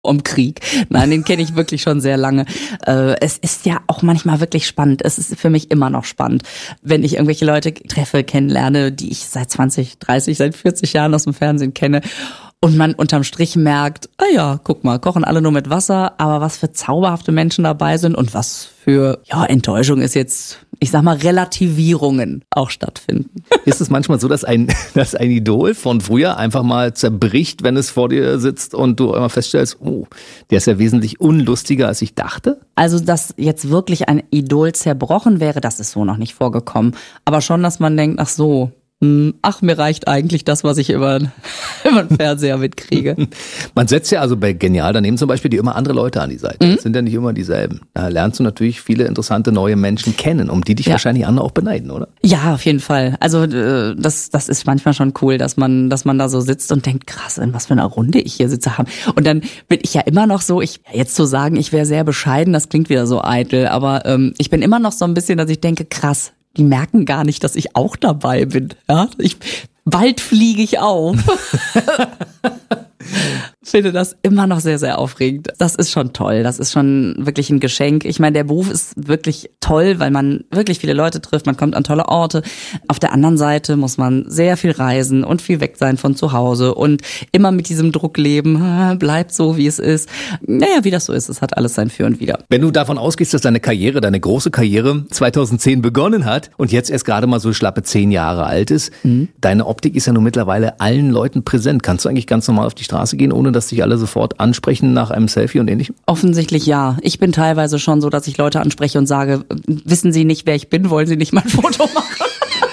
um Krieg. Nein, den kenne ich wirklich schon sehr lange. Es ist ja auch manchmal wirklich spannend. Es ist für mich immer noch spannend, wenn ich irgendwelche Leute treffe, kennenlerne, die ich seit 20, 30, seit 40 Jahren aus dem Fernsehen kenne. Und man unterm Strich merkt, guck mal, kochen alle nur mit Wasser, aber was für zauberhafte Menschen dabei sind und was für Enttäuschung ist jetzt, ich sag mal, Relativierungen auch stattfinden. Ist es manchmal so, dass ein Idol von früher einfach mal zerbricht, wenn es vor dir sitzt und du immer feststellst, oh, der ist ja wesentlich unlustiger, als ich dachte? Also, dass jetzt wirklich ein Idol zerbrochen wäre, das ist so noch nicht vorgekommen. Aber schon, dass man denkt, ach so, mir reicht eigentlich das, was ich über den Fernseher mitkriege. Man setzt ja also bei Genial daneben zum Beispiel immer andere Leute an die Seite. Das sind ja nicht immer dieselben. Da lernst du natürlich viele interessante neue Menschen kennen, um die dich wahrscheinlich andere auch beneiden, oder? Ja, auf jeden Fall. Also das ist manchmal schon cool, dass man da so sitzt und denkt, krass, in was für einer Runde ich hier sitze haben. Und dann bin ich ja immer noch so, jetzt zu sagen, ich wäre sehr bescheiden, das klingt wieder so eitel, aber ich bin immer noch so ein bisschen, dass ich denke, krass, die merken gar nicht, dass ich auch dabei bin. Ja, bald fliege ich auf. Finde das immer noch sehr, sehr aufregend. Das ist schon toll. Das ist schon wirklich ein Geschenk. Ich meine, der Beruf ist wirklich toll, weil man wirklich viele Leute trifft. Man kommt an tolle Orte. Auf der anderen Seite muss man sehr viel reisen und viel weg sein von zu Hause und immer mit diesem Druck leben. Bleibt so, wie es ist. Naja, wie das so ist, es hat alles sein Für und Wider. Wenn du davon ausgehst, dass deine große Karriere 2010 begonnen hat und jetzt erst gerade mal so schlappe 10 Jahre alt ist, deine Optik ist ja nun mittlerweile allen Leuten präsent. Kannst du eigentlich ganz normal auf die Straße gehen, ohne dass dich alle sofort ansprechen nach einem Selfie und ähnlichem? Offensichtlich ja. Ich bin teilweise schon so, dass ich Leute anspreche und sage, wissen Sie nicht, wer ich bin? Wollen Sie nicht mal ein Foto machen?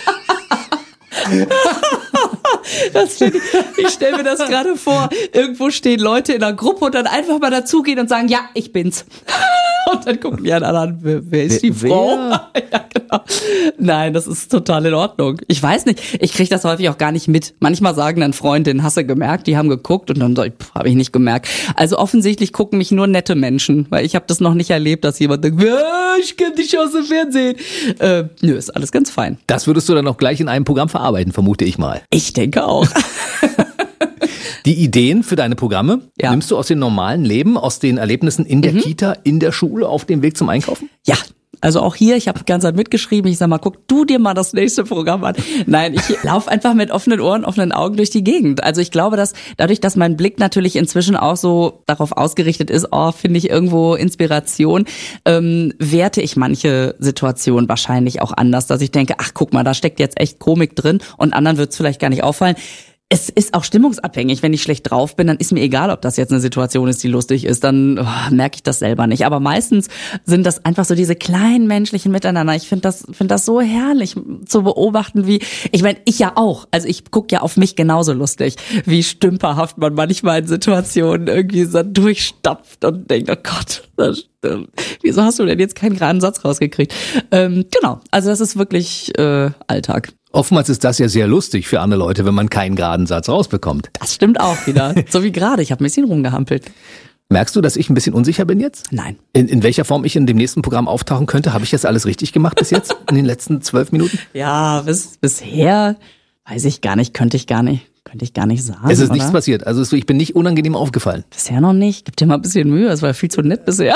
Ich stelle mir das gerade vor. Irgendwo stehen Leute in einer Gruppe und dann einfach mal dazugehen und sagen, ja, ich bin's. Und dann gucken die an, wer ist die Frau? Ja, genau. Nein, das ist total in Ordnung. Ich weiß nicht, ich kriege das häufig auch gar nicht mit. Manchmal sagen dann Freundinnen, hast du gemerkt, die haben geguckt und dann sag ich, habe ich nicht gemerkt. Also offensichtlich gucken mich nur nette Menschen, weil ich habe das noch nicht erlebt, dass jemand denkt, ich kenne dich aus dem Fernsehen. Nö, ist alles ganz fein. Das würdest du dann auch gleich in einem Programm verarbeiten, vermute ich mal. Ich denke auch. Die Ideen für deine Programme nimmst du aus dem normalen Leben, aus den Erlebnissen in der Kita, in der Schule, auf dem Weg zum Einkaufen? Ja. Also auch hier, ich habe die ganze Zeit mitgeschrieben, ich sag mal, guck du dir mal das nächste Programm an. Nein, ich laufe einfach mit offenen Ohren, offenen Augen durch die Gegend. Also ich glaube, dass dadurch, dass mein Blick natürlich inzwischen auch so darauf ausgerichtet ist, finde ich irgendwo Inspiration, werte ich manche Situationen wahrscheinlich auch anders, dass ich denke, ach guck mal, da steckt jetzt echt Komik drin und anderen wird es vielleicht gar nicht auffallen. Es ist auch stimmungsabhängig. Wenn ich schlecht drauf bin, dann ist mir egal, ob das jetzt eine Situation ist, die lustig ist. Dann merke ich das selber nicht. Aber meistens sind das einfach so diese kleinen menschlichen Miteinander. Ich finde das so herrlich zu beobachten, ich meine, ich ja auch. Also ich gucke ja auf mich genauso lustig, wie stümperhaft man manchmal in Situationen irgendwie so durchstapft und denkt, oh Gott, wieso hast du denn jetzt keinen geraden Satz rausgekriegt? Genau, also das ist wirklich Alltag. Oftmals ist das ja sehr lustig für andere Leute, wenn man keinen geraden Satz rausbekommt. Das stimmt auch wieder. So wie gerade, ich habe ein bisschen rumgehampelt. Merkst du, dass ich ein bisschen unsicher bin jetzt? Nein. In welcher Form ich in dem nächsten Programm auftauchen könnte? Habe ich das alles richtig gemacht bis jetzt in den letzten 12 Minuten? Ja, bisher weiß ich gar nicht, könnte ich gar nicht sagen. Es ist nichts passiert, also ich bin nicht unangenehm aufgefallen. Bisher noch nicht. Gib dir mal ein bisschen Mühe, es war viel zu nett bisher.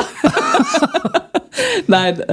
Nein,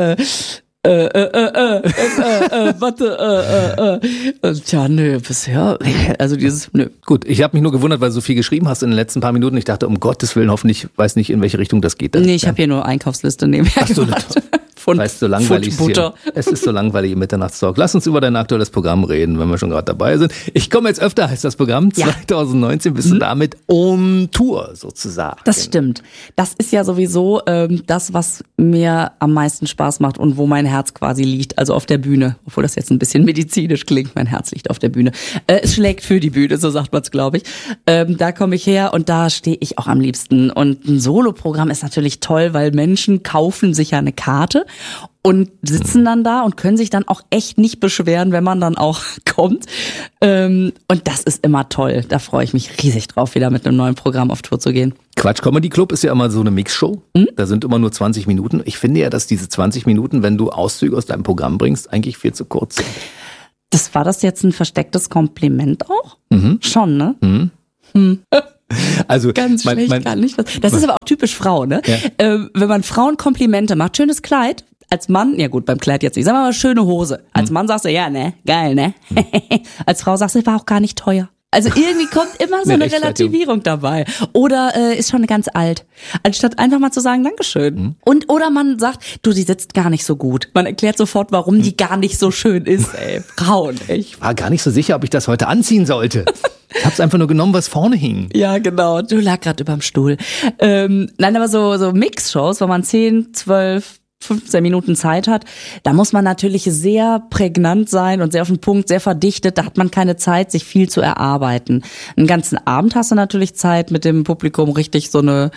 Tja, nö, bisher, also nö. Gut, ich habe mich nur gewundert, weil du so viel geschrieben hast in den letzten paar Minuten. Ich dachte, um Gottes Willen, hoffentlich, weiß nicht, in welche Richtung das geht. Nee, ich habe hier nur Einkaufsliste nebenher gemacht. So langweilig es ist so langweilig im Mitternachtstalk. Lass uns über dein aktuelles Programm reden, wenn wir schon gerade dabei sind. Ich komme jetzt öfter, heißt das Programm. 2019 bist du damit on Tour sozusagen. Das stimmt. Das ist ja sowieso das, was mir am meisten Spaß macht und wo mein Herz quasi liegt, also auf der Bühne. Obwohl das jetzt ein bisschen medizinisch klingt, mein Herz liegt auf der Bühne. Es schlägt für die Bühne, so sagt man es, glaube ich. Da komme ich her und da stehe ich auch am liebsten. Und ein Soloprogramm ist natürlich toll, weil Menschen kaufen sich ja eine Karte und sitzen dann da und können sich dann auch echt nicht beschweren, wenn man dann auch kommt. Und das ist immer toll. Da freue ich mich riesig drauf, wieder mit einem neuen Programm auf Tour zu gehen. Quatsch Comedy Club ist ja immer so eine Mixshow. Da sind immer nur 20 Minuten. Ich finde ja, dass diese 20 Minuten, wenn du Auszüge aus deinem Programm bringst, eigentlich viel zu kurz sind. War das jetzt ein verstecktes Kompliment auch? Schon, ne? Also ganz schlecht, gar nicht. Das ist aber auch typisch Frau, ne? Ja. Wenn man Frauen Komplimente macht, schönes Kleid, als Mann, ja gut, beim Kleid jetzt nicht, sag mal schöne Hose. Als Mann sagst du, ja, ne, geil, ne? Als Frau sagst du, war auch gar nicht teuer. Also irgendwie kommt immer so eine Relativierung dabei. Oder ist schon ganz alt. Anstatt einfach mal zu sagen, Dankeschön. Oder man sagt, du, die sitzt gar nicht so gut. Man erklärt sofort, warum die gar nicht so schön ist, ey. Frauen, ey. Ich war gar nicht so sicher, ob ich das heute anziehen sollte. Ich hab's einfach nur genommen, was vorne hing. Ja, genau. Du lag gerade überm Stuhl. Nein, aber so Mix-Shows, wo man 10, 12, 15 Minuten Zeit hat, da muss man natürlich sehr prägnant sein und sehr auf den Punkt, sehr verdichtet. Da hat man keine Zeit, sich viel zu erarbeiten. Einen ganzen Abend hast du natürlich Zeit, mit dem Publikum richtig so eine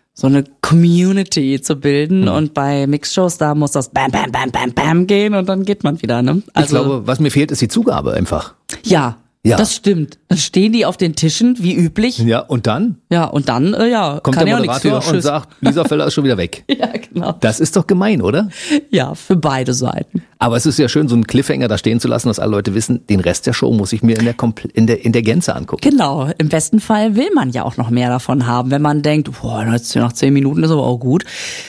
Community zu bilden. Und bei Mixshows, da muss das Bam, Bam, Bam, Bam, Bam gehen und dann geht man wieder, ne? Also, ich glaube, was mir fehlt, ist die Zugabe einfach. Ja. Das stimmt. Dann stehen die auf den Tischen, wie üblich. Ja, und dann? Ja, und dann, kommt kann der Moderator und sagt, Lisa Feller ist schon wieder weg. Ja, genau. Das ist doch gemein, oder? Ja, für beide Seiten. Aber es ist ja schön, so einen Cliffhanger da stehen zu lassen, dass alle Leute wissen, den Rest der Show muss ich mir in der Gänze angucken. Genau. Im besten Fall will man ja auch noch mehr davon haben. Wenn man denkt, boah, jetzt nach 10 Minuten ist aber auch gut.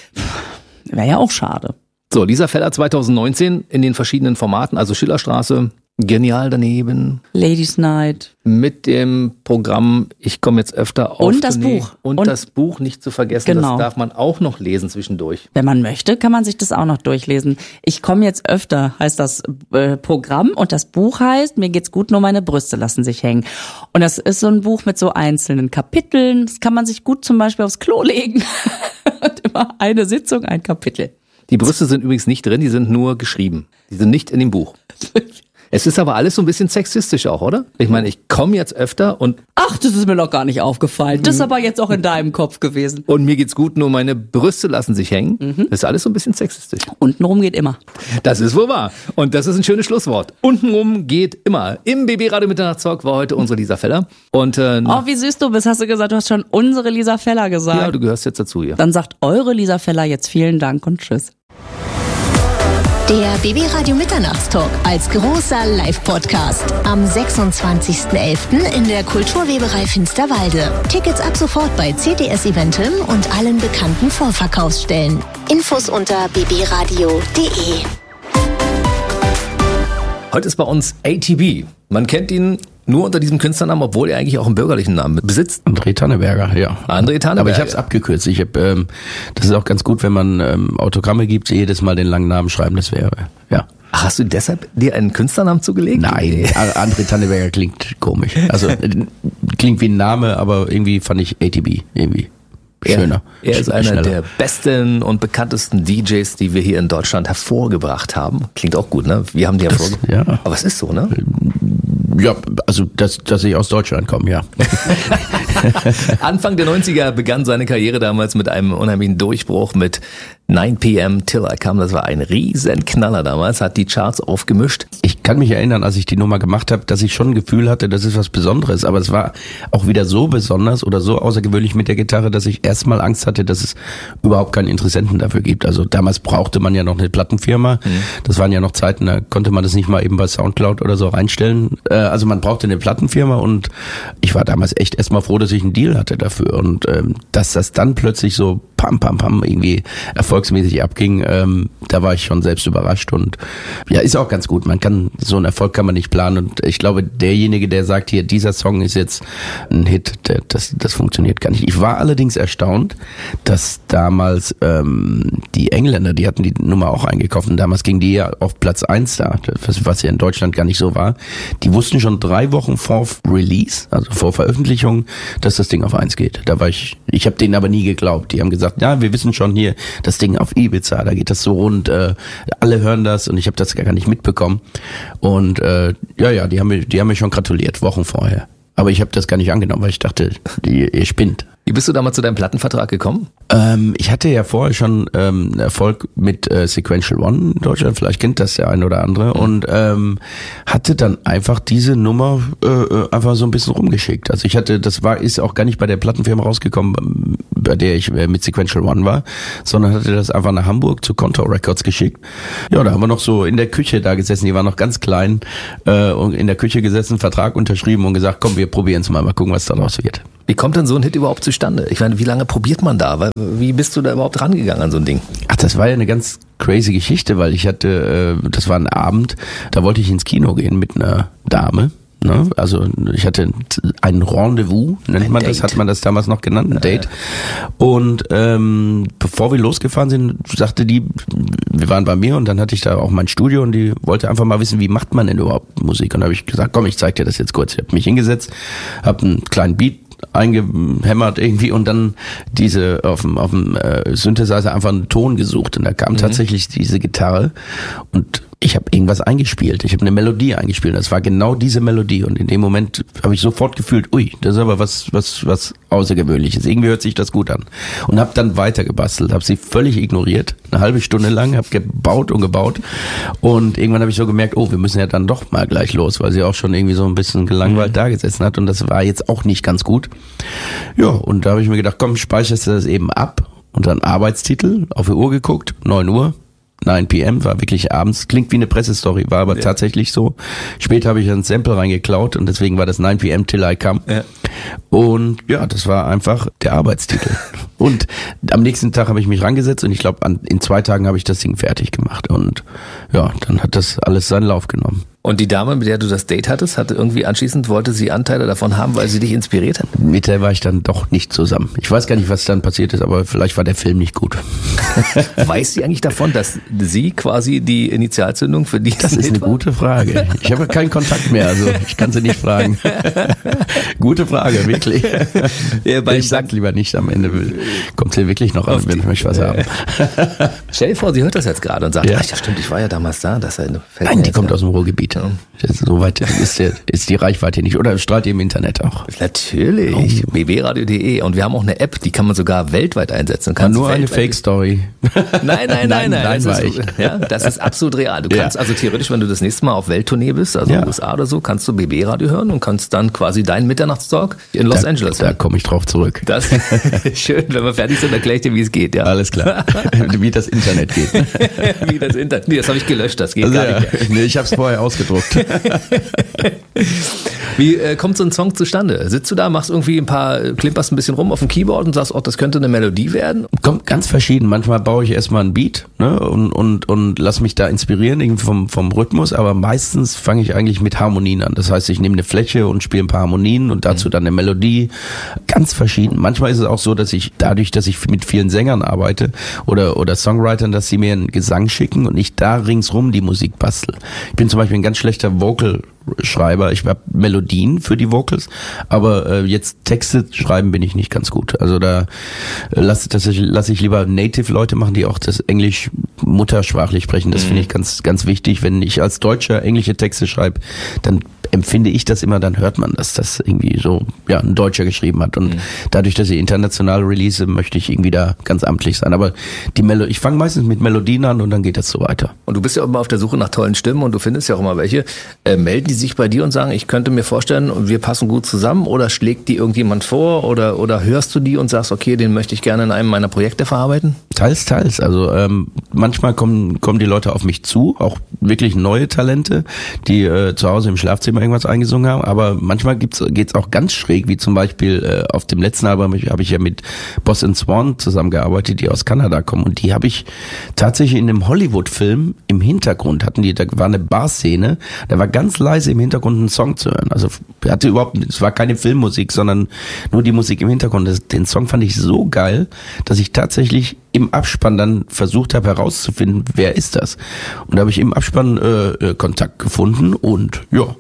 Wäre ja auch schade. So, Lisa Feller 2019 in den verschiedenen Formaten, also Schillerstraße, Genial daneben. Ladies Night. Mit dem Programm Ich komme jetzt öfter auf Und das Tournee. Buch. Und das Buch nicht zu vergessen, genau. Das darf man auch noch lesen zwischendurch. Wenn man möchte, kann man sich das auch noch durchlesen. Ich komme jetzt öfter, heißt das Programm. Und das Buch heißt, mir geht's gut, nur meine Brüste lassen sich hängen. Und das ist so ein Buch mit so einzelnen Kapiteln. Das kann man sich gut zum Beispiel aufs Klo legen. Und immer eine Sitzung, ein Kapitel. Die Brüste sind übrigens nicht drin, die sind nur geschrieben. Die sind nicht in dem Buch. Es ist aber alles so ein bisschen sexistisch auch, oder? Ich meine, ich komme jetzt öfter und... Ach, das ist mir noch gar nicht aufgefallen. Das ist aber jetzt auch in deinem Kopf gewesen. Und mir geht's gut, nur meine Brüste lassen sich hängen. Das ist alles so ein bisschen sexistisch. Untenrum geht immer. Das ist wohl wahr. Und das ist ein schönes Schlusswort. Untenrum geht immer. Im BB Radio Mitternachtstalk war heute unsere Lisa Feller. Und, wie süß du bist, hast du gesagt. Du hast schon unsere Lisa Feller gesagt. Ja, du gehörst jetzt dazu hier. Dann sagt eure Lisa Feller jetzt vielen Dank und tschüss. Der BB Radio Mitternachtstalk als großer Live-Podcast am 26.11. in der Kulturweberei Finsterwalde. Tickets ab sofort bei CTS Eventim und allen bekannten Vorverkaufsstellen. Infos unter bbradio.de. Heute ist bei uns ATB. Man kennt ihn nur unter diesem Künstlernamen, obwohl er eigentlich auch einen bürgerlichen Namen besitzt. André Tanneberger, ja. André Tanneberger. Aber ich habe es abgekürzt. Das ist auch ganz gut, wenn man Autogramme gibt, jedes Mal den langen Namen schreiben, das wäre, ja. Ach, hast du deshalb dir einen Künstlernamen zugelegt? Nein, André Tanneberger klingt komisch. Also klingt wie ein Name, aber irgendwie fand ich ATB irgendwie schöner. Er ist einer der besten und bekanntesten DJs, die wir hier in Deutschland hervorgebracht haben. Klingt auch gut, ne? Wir haben die hervorgebracht. Ja. Aber es ist so, ne? Ja, also dass ich aus Deutschland komme, ja. Anfang der 90er begann seine Karriere damals mit einem unheimlichen Durchbruch mit 9 p.m. Till I Come. Das war ein riesen Knaller damals, hat die Charts aufgemischt. Ich kann mich erinnern, als ich die Nummer gemacht habe, dass ich schon ein Gefühl hatte, das ist was Besonderes. Aber es war auch wieder so besonders oder so außergewöhnlich mit der Gitarre, dass ich erstmal Angst hatte, dass es überhaupt keinen Interessenten dafür gibt. Also damals brauchte man ja noch eine Plattenfirma. Das waren ja noch Zeiten, da konnte man das nicht mal eben bei Soundcloud oder so reinstellen. Also man brauchte eine Plattenfirma und ich war damals echt erstmal froh, dass ich einen Deal hatte dafür. Und dass das dann plötzlich so pam, pam, pam irgendwie erfolgsmäßig abging, da war ich schon selbst überrascht. Und ja, ist auch ganz gut. So einen Erfolg kann man nicht planen. Und ich glaube, derjenige, der sagt, hier, dieser Song ist jetzt ein Hit, das funktioniert gar nicht. Ich war allerdings erstaunt, dass damals die Engländer, die hatten die Nummer auch eingekauft und damals ging die ja auf Platz 1 da, was ja in Deutschland gar nicht so war. Die wussten schon 3 Wochen vor Release, also vor Veröffentlichung, dass das Ding auf 1 geht. Da war ich habe denen aber nie geglaubt. Die haben gesagt, ja, wir wissen schon hier, das Ding auf Ibiza, da geht das so rund, alle hören das und ich habe das gar nicht mitbekommen. Und die haben mir schon gratuliert, Wochen vorher. Aber ich habe das gar nicht angenommen, weil ich dachte, ihr spinnt. Wie bist du damals zu deinem Plattenvertrag gekommen? Ich hatte ja vorher schon Erfolg mit Sequential One in Deutschland, vielleicht kennt das der ein oder andere, und hatte dann einfach diese Nummer einfach so ein bisschen rumgeschickt. Also ist auch gar nicht bei der Plattenfirma rausgekommen, bei der ich mit Sequential One war, sondern hatte das einfach nach Hamburg zu Contour Records geschickt. Ja, da haben wir noch so in der Küche da gesessen, die war noch ganz klein, und in der Küche gesessen, Vertrag unterschrieben und gesagt, komm, wir probieren es mal gucken, was daraus wird. Wie kommt denn so ein Hit überhaupt zustande? Ich meine, wie lange probiert man da? Wie bist du da überhaupt rangegangen an so ein Ding? Ach, das war ja eine ganz crazy Geschichte, weil ich hatte, das war ein Abend, da wollte ich ins Kino gehen mit einer Dame. Ne? Also ich hatte ein Rendezvous, nennt man das, hat man das damals noch genannt, ein Date. Und bevor wir losgefahren sind, sagte die, wir waren bei mir und dann hatte ich da auch mein Studio und die wollte einfach mal wissen, wie macht man denn überhaupt Musik? Und da habe ich gesagt, komm, ich zeig dir das jetzt kurz. Ich habe mich hingesetzt, habe einen kleinen Beat eingehämmert irgendwie und dann diese auf dem Synthesizer einfach einen Ton gesucht und da kam tatsächlich diese Gitarre und ich habe irgendwas eingespielt. Ich habe eine Melodie eingespielt. Das war genau diese Melodie und in dem Moment habe ich sofort gefühlt, ui, das ist aber was Außergewöhnliches. Irgendwie hört sich das gut an und habe dann weiter gebastelt, habe sie völlig ignoriert, eine halbe Stunde lang, habe gebaut und irgendwann habe ich so gemerkt, oh, wir müssen ja dann doch mal gleich los, weil sie auch schon irgendwie so ein bisschen gelangweilt da gesessen hat und das war jetzt auch nicht ganz gut. Ja, und da habe ich mir gedacht, komm, speicherst du das eben ab und dann Arbeitstitel, auf die Uhr geguckt, 9 Uhr. 9 p.m. war wirklich abends, klingt wie eine Pressestory, war aber tatsächlich so. Später habe ich ein Sample reingeklaut und deswegen war das 9 p.m. till I come. Ja. Und ja, das war einfach der Arbeitstitel. Und am nächsten Tag habe ich mich rangesetzt und ich glaube, in 2 Tagen habe ich das Ding fertig gemacht und ja, dann hat das alles seinen Lauf genommen. Und die Dame, mit der du das Date hattest, hatte irgendwie anschließend, wollte sie Anteile davon haben, weil sie dich inspiriert hat? Mit der war ich dann doch nicht zusammen. Ich weiß gar nicht, was dann passiert ist, aber vielleicht war der Film nicht gut. Weiß sie eigentlich davon, dass sie quasi die Initialzündung für die? Das ist eine gute Frage. Ich habe keinen Kontakt mehr, also ich kann sie nicht fragen. Gute Frage, wirklich. Ja, ich sag's lieber nicht, am Ende kommt sie wirklich noch an, wenn ich mich was haben. Stell dir vor, sie hört das jetzt gerade und sagt, ja stimmt, ich war ja damals da. Nein, die kommt aus dem Ruhrgebiet. So weit ist die Reichweite nicht. Oder strahlt ihr im Internet auch? Natürlich. bbradio.de. Und wir haben auch eine App, die kann man sogar weltweit einsetzen. Nur eine Fake-Story. Nein. Das ist absolut real. Du kannst also theoretisch, wenn du das nächste Mal auf Welttournee bist, also in den USA oder so, kannst du BB-Radio hören und kannst dann quasi deinen Mitternachtstalk in Los Angeles hören. Da komme ich drauf zurück. Das ist schön. Wenn wir fertig sind, erkläre ich dir, wie es geht. Ja. Alles klar. Wie das Internet geht. Wie das Internet. Nee, das habe ich gelöscht. Das geht gar nicht mehr. Nee, ich habe es vorher ausgedruckt. Wie kommt so ein Song zustande? Sitzt du da, klimperst ein bisschen rum auf dem Keyboard und sagst, oh, das könnte eine Melodie werden? Kommt ganz verschieden. Manchmal baue ich erstmal einen Beat, ne, und lass mich da inspirieren irgendwie vom Rhythmus, aber meistens fange ich eigentlich mit Harmonien an. Das heißt, ich nehme eine Fläche und spiele ein paar Harmonien und dazu dann eine Melodie. Ganz verschieden. Manchmal ist es auch so, dass ich dadurch, dass ich mit vielen Sängern arbeite oder Songwritern, dass sie mir einen Gesang schicken und ich da ringsrum die Musik bastel. Ich bin zum Beispiel ein ganz schlechter Vocal-Schreiber. Ich habe Melodien für die Vocals, aber jetzt Texte schreiben bin ich nicht ganz gut. Also da lasse ich lieber Native-Leute machen, die auch das Englisch muttersprachlich sprechen. Das finde ich ganz, ganz wichtig. Wenn ich als Deutscher englische Texte schreibe, dann empfinde ich das immer, dann hört man, dass das irgendwie so ein Deutscher geschrieben hat. Und dadurch, dass ich international release, möchte ich irgendwie da ganz amtlich sein. Aber ich fange meistens mit Melodien an und dann geht das so weiter. Und du bist ja auch immer auf der Suche nach tollen Stimmen und du findest ja auch immer welche. Melden die sich bei dir und sagen, ich könnte mir vorstellen, wir passen gut zusammen, oder schlägt die irgendjemand vor oder hörst du die und sagst, okay, den möchte ich gerne in einem meiner Projekte verarbeiten? Teils. Also manchmal kommen die Leute auf mich zu, auch wirklich neue Talente, die zu Hause im Schlafzimmer irgendwas eingesungen haben, aber manchmal geht's auch ganz schräg, wie zum Beispiel auf dem letzten Album habe ich ja mit Boss & Swan zusammengearbeitet, die aus Kanada kommen, und die habe ich tatsächlich in einem Hollywood-Film im Hintergrund da war eine Bar-Szene, da war ganz leise im Hintergrund ein Song zu hören, also es war keine Filmmusik, sondern nur die Musik im Hintergrund. Den Song fand ich so geil, dass ich tatsächlich im Abspann dann versucht habe herauszufinden, wer ist das? Und da habe ich im Abspann Kontakt gefunden und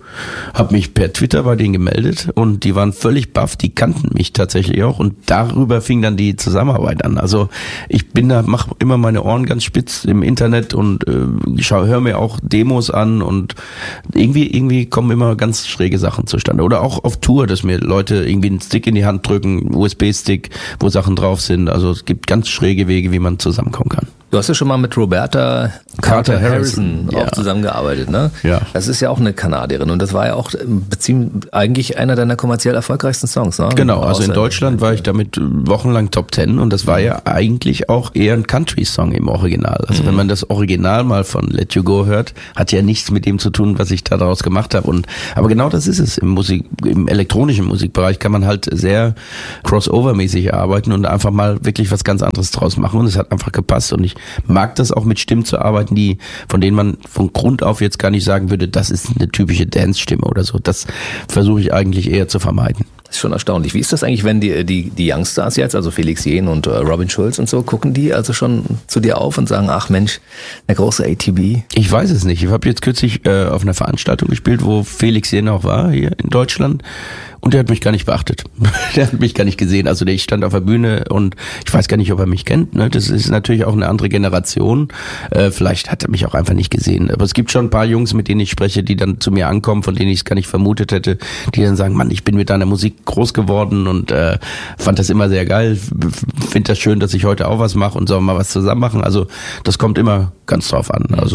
habe mich per Twitter bei denen gemeldet und die waren völlig baff, die kannten mich tatsächlich auch und darüber fing dann die Zusammenarbeit an. Also ich mache immer meine Ohren ganz spitz im Internet und höre mir auch Demos an und irgendwie kommen immer ganz schräge Sachen zustande. Oder auch auf Tour, dass mir Leute irgendwie einen Stick in die Hand drücken, einen USB-Stick, wo Sachen drauf sind. Also es gibt ganz schräge Wege, wie man zusammenkommen kann. Du hast ja schon mal mit Roberta Carter Harrison auch zusammengearbeitet, ne? Ja. Das ist ja auch eine Kanadierin und das war ja auch eigentlich einer deiner kommerziell erfolgreichsten Songs, ne? Genau, also in Deutschland war ich damit wochenlang Top 10 und das war ja eigentlich auch eher ein Country-Song im Original. Also wenn man das Original mal von Let You Go hört, hat ja nichts mit dem zu tun, was ich da daraus gemacht habe. Aber genau das ist es. Im elektronischen Musikbereich kann man halt sehr crossover-mäßig arbeiten und einfach mal wirklich was ganz anderes draus machen und es hat einfach gepasst und ich mag das auch mit Stimmen zu arbeiten, von denen man von Grund auf jetzt gar nicht sagen würde, das ist eine typische Dance-Stimme oder so. Das versuche ich eigentlich eher zu vermeiden. Das ist schon erstaunlich. Wie ist das eigentlich, wenn die Youngstars jetzt, also Felix Jähn und Robin Schulz und so, gucken die also schon zu dir auf und sagen, ach Mensch, der große ATB? Ich weiß es nicht. Ich habe jetzt kürzlich auf einer Veranstaltung gespielt, wo Felix Jähn auch war, hier in Deutschland. Und der hat mich gar nicht beachtet. Der hat mich gar nicht gesehen. Also ich stand auf der Bühne und ich weiß gar nicht, ob er mich kennt. Ne? Das ist natürlich auch eine andere Generation. Vielleicht hat er mich auch einfach nicht gesehen. Aber es gibt schon ein paar Jungs, mit denen ich spreche, die dann zu mir ankommen, von denen ich es gar nicht vermutet hätte, die dann sagen, Mann, ich bin mit deiner Musik groß geworden und fand das immer sehr geil. Finde das schön, dass ich heute auch was mache und sollen mal was zusammen machen. Also das kommt immer ganz drauf an. Also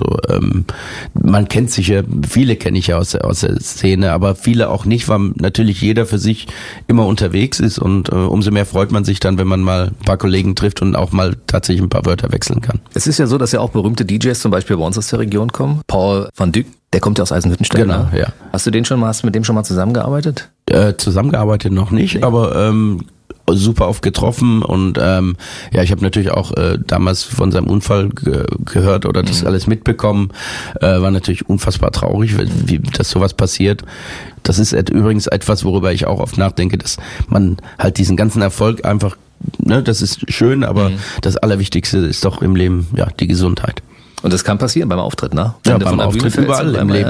man kennt sich ja, viele kenne ich ja aus der Szene, aber viele auch nicht, weil natürlich jeder für sich immer unterwegs ist und umso mehr freut man sich dann, wenn man mal ein paar Kollegen trifft und auch mal tatsächlich ein paar Wörter wechseln kann. Es ist ja so, dass ja auch berühmte DJs zum Beispiel bei uns aus der Region kommen. Paul van Dyk, der kommt ja aus Eisenhüttenstadt. Genau, ne? ja. Hast du mit dem schon mal zusammengearbeitet? Zusammengearbeitet noch nicht, aber super oft getroffen und ich habe natürlich auch damals von seinem Unfall gehört oder das alles mitbekommen. War natürlich unfassbar traurig, wie dass sowas passiert. Das ist übrigens etwas, worüber ich auch oft nachdenke, dass man halt diesen ganzen Erfolg einfach, ne, das ist schön, aber das Allerwichtigste ist doch im Leben die Gesundheit. Und das kann passieren beim Auftritt, ne? Ja, beim Auftritt überall im Leben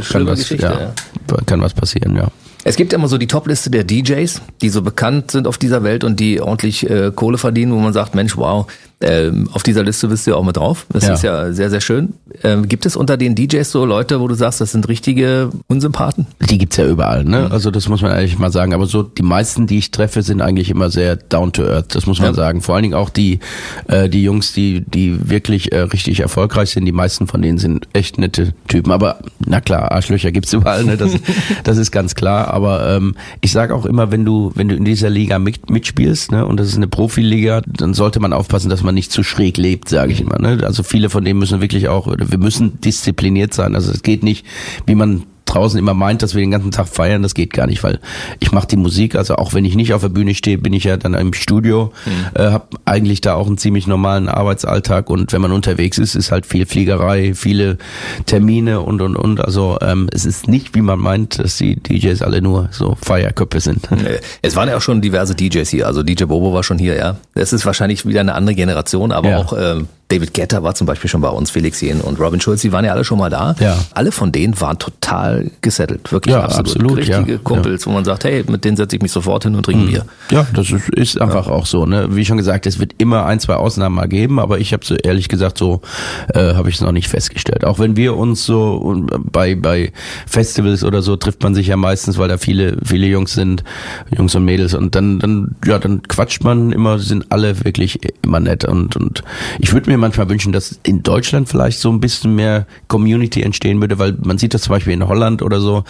kann was passieren, ja. Es gibt immer so die Topliste der DJs, die so bekannt sind auf dieser Welt und die ordentlich Kohle verdienen, wo man sagt, Mensch, wow, auf dieser Liste bist du ja auch mit drauf. Das ist ja sehr, sehr schön. Gibt es unter den DJs so Leute, wo du sagst, das sind richtige Unsympathen? Die gibt's ja überall, ne? Also das muss man eigentlich mal sagen. Aber so die meisten, die ich treffe, sind eigentlich immer sehr down to earth. Das muss man sagen. Vor allen Dingen auch die Jungs, die wirklich richtig erfolgreich sind. Die meisten von denen sind echt nette Typen. Aber na klar, Arschlöcher gibt's überall, ne? Das ist ganz klar. Aber ich sage auch immer, wenn du in dieser Liga mitspielst, ne? Und das ist eine Profiliga, dann sollte man aufpassen, dass man nicht zu schräg lebt, sage ich immer. Ne? Also viele von denen müssen wirklich wir müssen diszipliniert sein. Also es geht nicht, wie man draußen immer meint, dass wir den ganzen Tag feiern, das geht gar nicht, weil ich mache die Musik, also auch wenn ich nicht auf der Bühne stehe, bin ich ja dann im Studio, habe eigentlich da auch einen ziemlich normalen Arbeitsalltag und wenn man unterwegs ist halt viel Fliegerei, viele Termine und also es ist nicht, wie man meint, dass die DJs alle nur so Feierköpfe sind. Es waren ja auch schon diverse DJs hier, also DJ Bobo war schon hier, ja. Es ist wahrscheinlich wieder eine andere Generation, aber auch David Guetta war zum Beispiel schon bei uns, Felix Jähn und Robin Schulz, die waren ja alle schon mal da. Ja. Alle von denen waren total gesettelt, wirklich absolut richtige Kumpels, wo man sagt, hey, mit denen setze ich mich sofort hin und trinke Bier. Ja, das ist einfach auch so, ne? Wie schon gesagt, es wird immer 1, 2 Ausnahmen mal geben, aber ich habe so ehrlich gesagt habe ich es noch nicht festgestellt. Auch wenn wir uns so bei Festivals oder so trifft man sich ja meistens, weil da viele Jungs sind, Jungs und Mädels und dann quatscht man immer, sind alle wirklich immer nett und ich würde mir manchmal wünschen, dass in Deutschland vielleicht so ein bisschen mehr Community entstehen würde, weil man sieht das zum Beispiel in Holland oder so,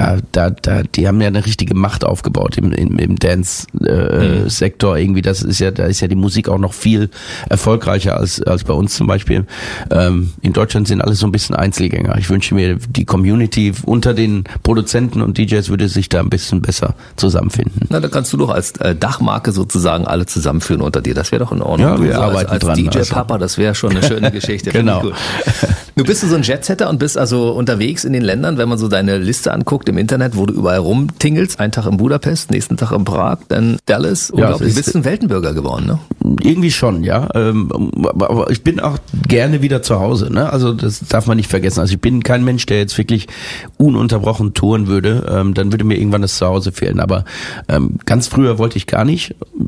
die haben ja eine richtige Macht aufgebaut im Dance-Sektor irgendwie, da ist ja die Musik auch noch viel erfolgreicher als bei uns zum Beispiel. In Deutschland sind alle so ein bisschen Einzelgänger. Ich wünsche mir, die Community unter den Produzenten und DJs würde sich da ein bisschen besser zusammenfinden. Na, da kannst du doch als Dachmarke sozusagen alle zusammenführen unter dir. Das wäre doch in Ordnung. Ja, wir arbeiten als dran. DJ-Papa, das wäre schon eine schöne Geschichte. Genau. Gut. Du bist so ein Jetsetter und bist also unterwegs in den Ländern, wenn man so deine Liste anguckt im Internet, wo du überall rumtingelst. Einen Tag in Budapest, nächsten Tag in Prag, dann Dallas. Unglaublich. Du bist ein Weltenbürger geworden, ne? Irgendwie schon, ja. Aber ich bin auch gerne wieder zu Hause, ne? Also das darf man nicht vergessen. Also ich bin kein Mensch, der jetzt wirklich ununterbrochen touren würde. Dann würde mir irgendwann das Zuhause fehlen. Aber ganz früher wollte ich gar nicht.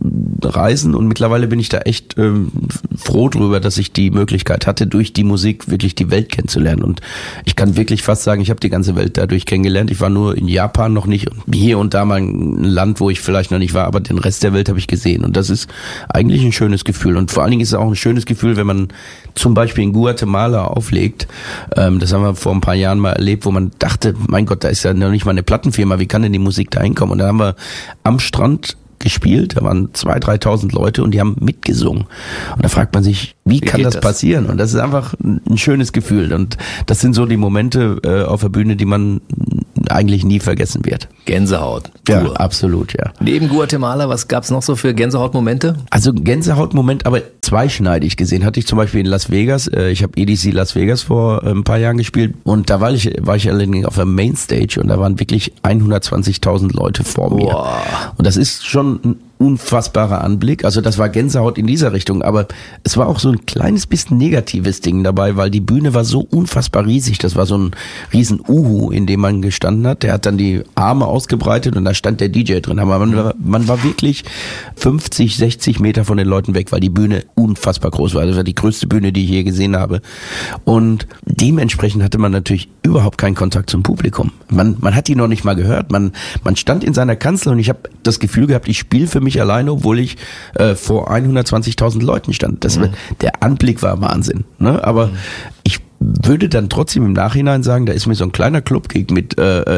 reisen und mittlerweile bin ich da echt froh drüber, dass ich die Möglichkeit hatte, durch die Musik wirklich die Welt kennenzulernen. Und ich kann wirklich fast sagen, ich habe die ganze Welt dadurch kennengelernt. Ich war nur in Japan noch nicht, hier und da mal ein Land, wo ich vielleicht noch nicht war, aber den Rest der Welt habe ich gesehen. Und das ist eigentlich ein schönes Gefühl. Und vor allen Dingen ist es auch ein schönes Gefühl, wenn man zum Beispiel in Guatemala auflegt. Das haben wir vor ein paar Jahren mal erlebt, wo man dachte, mein Gott, da ist ja noch nicht mal eine Plattenfirma, wie kann denn die Musik da hinkommen? Und da haben wir am Strand gespielt, da waren 2.000, 3.000 Leute und die haben mitgesungen. Und da fragt man sich, wie kann das passieren? Und das ist einfach ein schönes Gefühl. Und das sind so die Momente auf der Bühne, die man eigentlich nie vergessen wird. Gänsehaut. Ja, absolut, ja. Neben Guatemala, was gab's noch so für Gänsehautmomente? Also Gänsehautmoment, aber zweischneidig gesehen. Hatte ich zum Beispiel in Las Vegas. Ich habe EDC Las Vegas vor ein paar Jahren gespielt und da war ich allerdings auf der Mainstage und da waren wirklich 120.000 Leute vor mir. Wow. Und das ist schon ein unfassbarer Anblick. Also das war Gänsehaut in dieser Richtung, aber es war auch so ein kleines bisschen negatives Ding dabei, weil die Bühne war so unfassbar riesig. Das war so ein riesen Uhu, in dem man gestanden hat. Der hat dann die Arme ausgebreitet und da stand der DJ drin. Aber man war wirklich 50, 60 Meter von den Leuten weg, weil die Bühne unfassbar groß war. Das war die größte Bühne, die ich je gesehen habe. Und dementsprechend hatte man natürlich überhaupt keinen Kontakt zum Publikum. Man hat die noch nicht mal gehört. Man stand in seiner Kanzel und ich habe das Gefühl gehabt, ich spiele für mich alleine, obwohl ich vor 120.000 Leuten stand. Der Anblick war Wahnsinn. Ne? Aber ich würde dann trotzdem im Nachhinein sagen, da ist mir so ein kleiner Club-Gig mit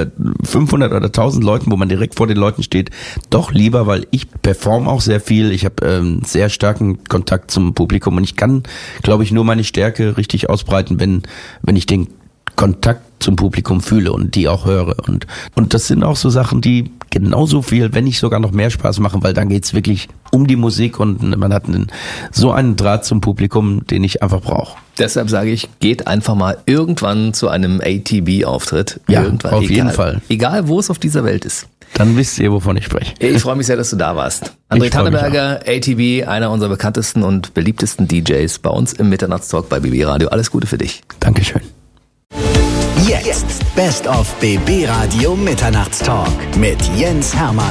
500 oder 1000 Leuten, wo man direkt vor den Leuten steht, doch lieber, weil ich performe auch sehr viel. Ich habe sehr starken Kontakt zum Publikum und ich kann, glaube ich, nur meine Stärke richtig ausbreiten, wenn ich den Kontakt zum Publikum fühle und die auch höre. Und das sind auch so Sachen, die genauso viel, wenn nicht sogar noch mehr Spaß machen, weil dann geht's wirklich um die Musik und man hat so einen Draht zum Publikum, den ich einfach brauche. Deshalb sage ich, geht einfach mal irgendwann zu einem ATB-Auftritt. Ja, irgendwann, auf jeden Fall. Egal, wo es auf dieser Welt ist. Dann wisst ihr, wovon ich spreche. Ich freue mich sehr, dass du da warst. André Tanneberger, ATB, einer unserer bekanntesten und beliebtesten DJs bei uns im Mitternachtstalk bei BB Radio. Alles Gute für dich. Dankeschön. Jetzt Best of BB Radio Mitternachtstalk mit Jens Hermann.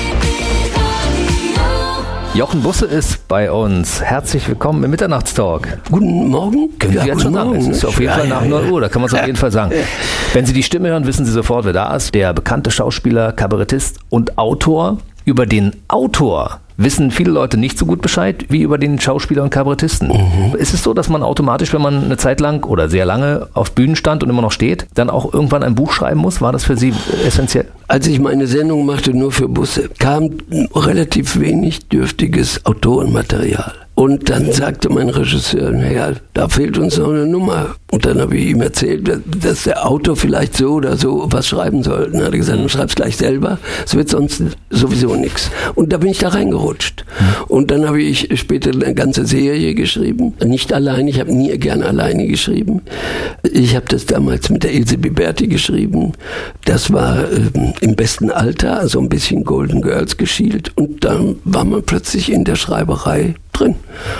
Jochen Busse ist bei uns. Herzlich willkommen im Mitternachtstalk. Guten Morgen. Können Sie jetzt schon sagen? Es ist auf jeden Fall nach 0 Uhr, da kann man es auf jeden Fall sagen. Wenn Sie die Stimme hören, wissen Sie sofort, wer da ist. Der bekannte Schauspieler, Kabarettist und Autor. Über den Autor wissen viele Leute nicht so gut Bescheid wie über den Schauspieler und Kabarettisten. Ist es so, dass man automatisch, wenn man eine Zeit lang oder sehr lange auf Bühnen stand und immer noch steht, dann auch irgendwann ein Buch schreiben muss? War das für Sie essentiell? Als ich meine Sendung machte, nur für Busse, kam relativ wenig dürftiges Autorenmaterial. Und dann sagte mein Regisseur, naja, da fehlt uns noch eine Nummer. Und dann habe ich ihm erzählt, dass der Autor vielleicht so oder so was schreiben soll. Und dann hat er gesagt, du schreibst gleich selber, es wird sonst sowieso nichts. Und da bin ich da reingerutscht. Und dann habe ich später eine ganze Serie geschrieben. Nicht allein, ich habe nie gern alleine geschrieben. Ich habe das damals mit der Ilse Biberti geschrieben. Das war im besten Alter, also ein bisschen Golden Girls geschielt. Und dann war man plötzlich in der Schreiberei drin.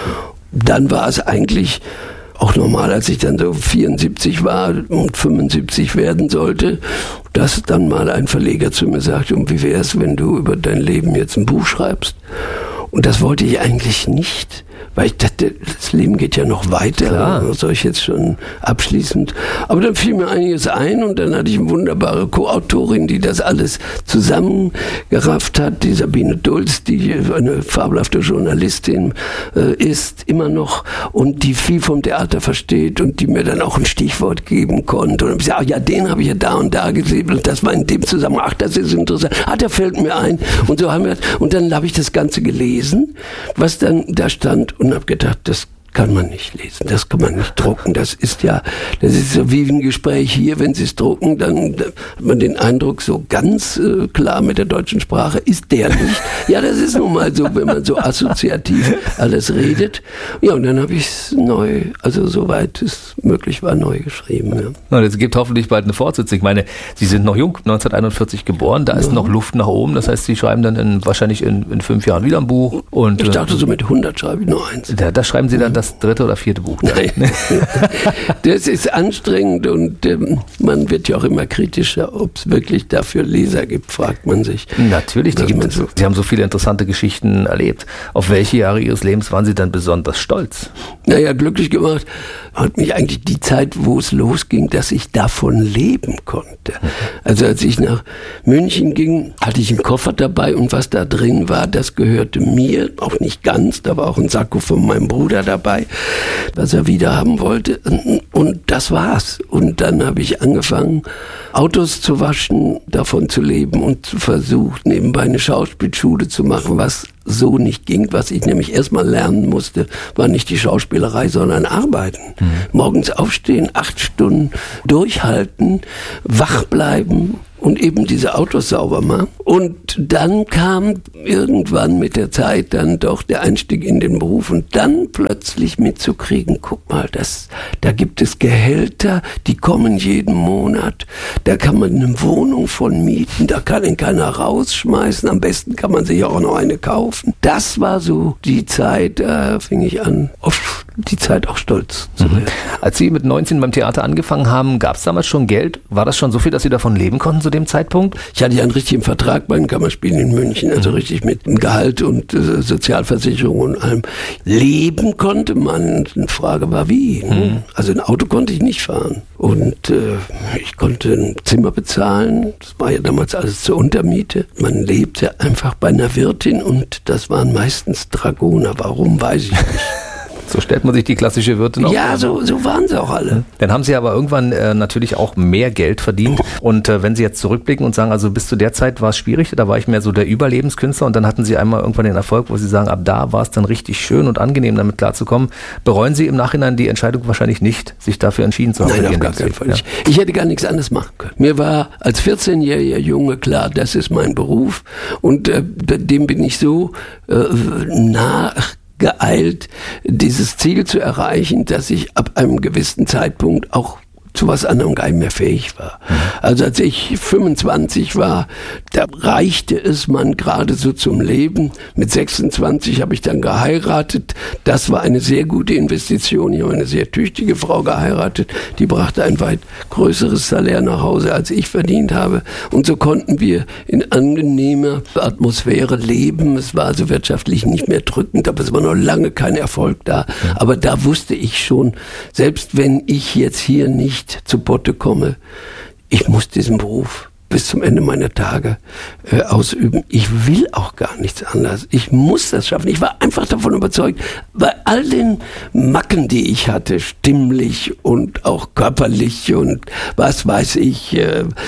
Dann war es eigentlich auch normal, als ich dann so 74 war und 75 werden sollte, dass dann mal ein Verleger zu mir sagte, und wie wäre es, wenn du über dein Leben jetzt ein Buch schreibst? Und das wollte ich eigentlich nicht, weil ich dachte, das Leben geht ja noch weiter. Klar. Das soll ich jetzt schon abschließend. Aber dann fiel mir einiges ein und dann hatte ich eine wunderbare Co-Autorin, die das alles zusammengerafft hat, die Sabine Dulz, die eine fabelhafte Journalistin ist, immer noch, und die viel vom Theater versteht und die mir dann auch ein Stichwort geben konnte. Und ich gesagt, ja, den habe ich ja da und da gesehen und das war in dem Zusammenhang, ach, das ist interessant, der fällt mir ein. Und so haben wir, und dann habe ich das Ganze gelesen, was dann da stand, und habe gedacht, das kann man nicht lesen, das kann man nicht drucken, das ist so wie ein Gespräch hier, wenn Sie es drucken, dann hat man den Eindruck, so ganz klar mit der deutschen Sprache ist der nicht. Ja, das ist nun mal so, wenn man so assoziativ alles redet. Ja, und dann habe ich es neu, also soweit es möglich war, neu geschrieben. Ja. Na, es gibt hoffentlich bald eine Fortsetzung. Ich meine, Sie sind noch jung, 1941 geboren, da ist noch Luft nach oben, das heißt, Sie schreiben dann wahrscheinlich in 5 Jahren wieder ein Buch. Und ich dachte, so mit 100 schreibe ich noch eins. Da schreiben Sie dann das das 3. oder 4. Buch. Nein, das ist anstrengend und man wird ja auch immer kritischer, ob es wirklich dafür Leser gibt, fragt man sich. Natürlich, die gibt es. Sie haben so viele interessante Geschichten erlebt. Auf welche Jahre Ihres Lebens waren Sie dann besonders stolz? Naja, glücklich gemacht hat mich eigentlich die Zeit, wo es losging, dass ich davon leben konnte. Also als ich nach München ging, hatte ich einen Koffer dabei und was da drin war, das gehörte mir, auch nicht ganz, da war auch ein Sakko von meinem Bruder dabei, was er wieder haben wollte und das war's. Und dann habe ich angefangen, Autos zu waschen, davon zu leben und versucht, nebenbei eine Schauspielschule zu machen, was so nicht ging. Was ich nämlich erstmal lernen musste, war nicht die Schauspielerei, sondern Arbeiten. Morgens aufstehen, 8 Stunden durchhalten, wach bleiben und eben diese Autos sauber machen. Und dann kam irgendwann mit der Zeit dann doch der Einstieg in den Beruf und dann plötzlich mitzukriegen, guck mal, da gibt es Gehälter, die kommen jeden Monat, da kann man eine Wohnung von mieten, da kann ihn keiner rausschmeißen, am besten kann man sich auch noch eine kaufen. Das war so die Zeit, da fing ich an, auf die Zeit auch stolz zu werden. Als Sie mit 19 beim Theater angefangen haben, gab es damals schon Geld? War das schon so viel, dass Sie davon leben konnten zu dem Zeitpunkt? Ich hatte ja einen richtigen Vertrag bei den Kammerspielen in München, also richtig mit Gehalt und Sozialversicherung und allem. Leben konnte man, die Frage war wie. Also ein Auto konnte ich nicht fahren. Und ich konnte ein Zimmer bezahlen, das war ja damals alles zur Untermiete. Man lebte einfach bei einer Wirtin und das waren meistens Dragoner. Warum, weiß ich nicht. So stellt man sich die klassische Wirtin auf. Ja, so waren sie auch alle. Dann haben Sie aber irgendwann natürlich auch mehr Geld verdient. Und wenn Sie jetzt zurückblicken und sagen, also bis zu der Zeit war es schwierig, da war ich mehr so der Überlebenskünstler und dann hatten Sie einmal irgendwann den Erfolg, wo Sie sagen, ab da war es dann richtig schön und angenehm, damit klarzukommen. Bereuen Sie im Nachhinein die Entscheidung wahrscheinlich nicht, sich dafür entschieden zu haben? Nein, auf gar keinen Fall. Ja. Ich hätte gar nichts anderes machen können. Mir war als 14-jähriger Junge klar, das ist mein Beruf und dem bin ich so geeilt, dieses Ziel zu erreichen, dass ich ab einem gewissen Zeitpunkt auch zu was anderem gar nicht mehr fähig war. Also als ich 25 war, da reichte es man gerade so zum Leben. Mit 26 habe ich dann geheiratet. Das war eine sehr gute Investition. Ich habe eine sehr tüchtige Frau geheiratet. Die brachte ein weit größeres Salär nach Hause, als ich verdient habe. Und so konnten wir in angenehmer Atmosphäre leben. Es war also wirtschaftlich nicht mehr drückend, aber es war noch lange kein Erfolg da. Aber da wusste ich schon, selbst wenn ich jetzt hier nicht zu Potte komme, ich muss diesen Beruf bis zum Ende meiner Tage ausüben. Ich will auch gar nichts anderes. Ich muss das schaffen. Ich war einfach davon überzeugt, bei all den Macken, die ich hatte, stimmlich und auch körperlich und was weiß ich,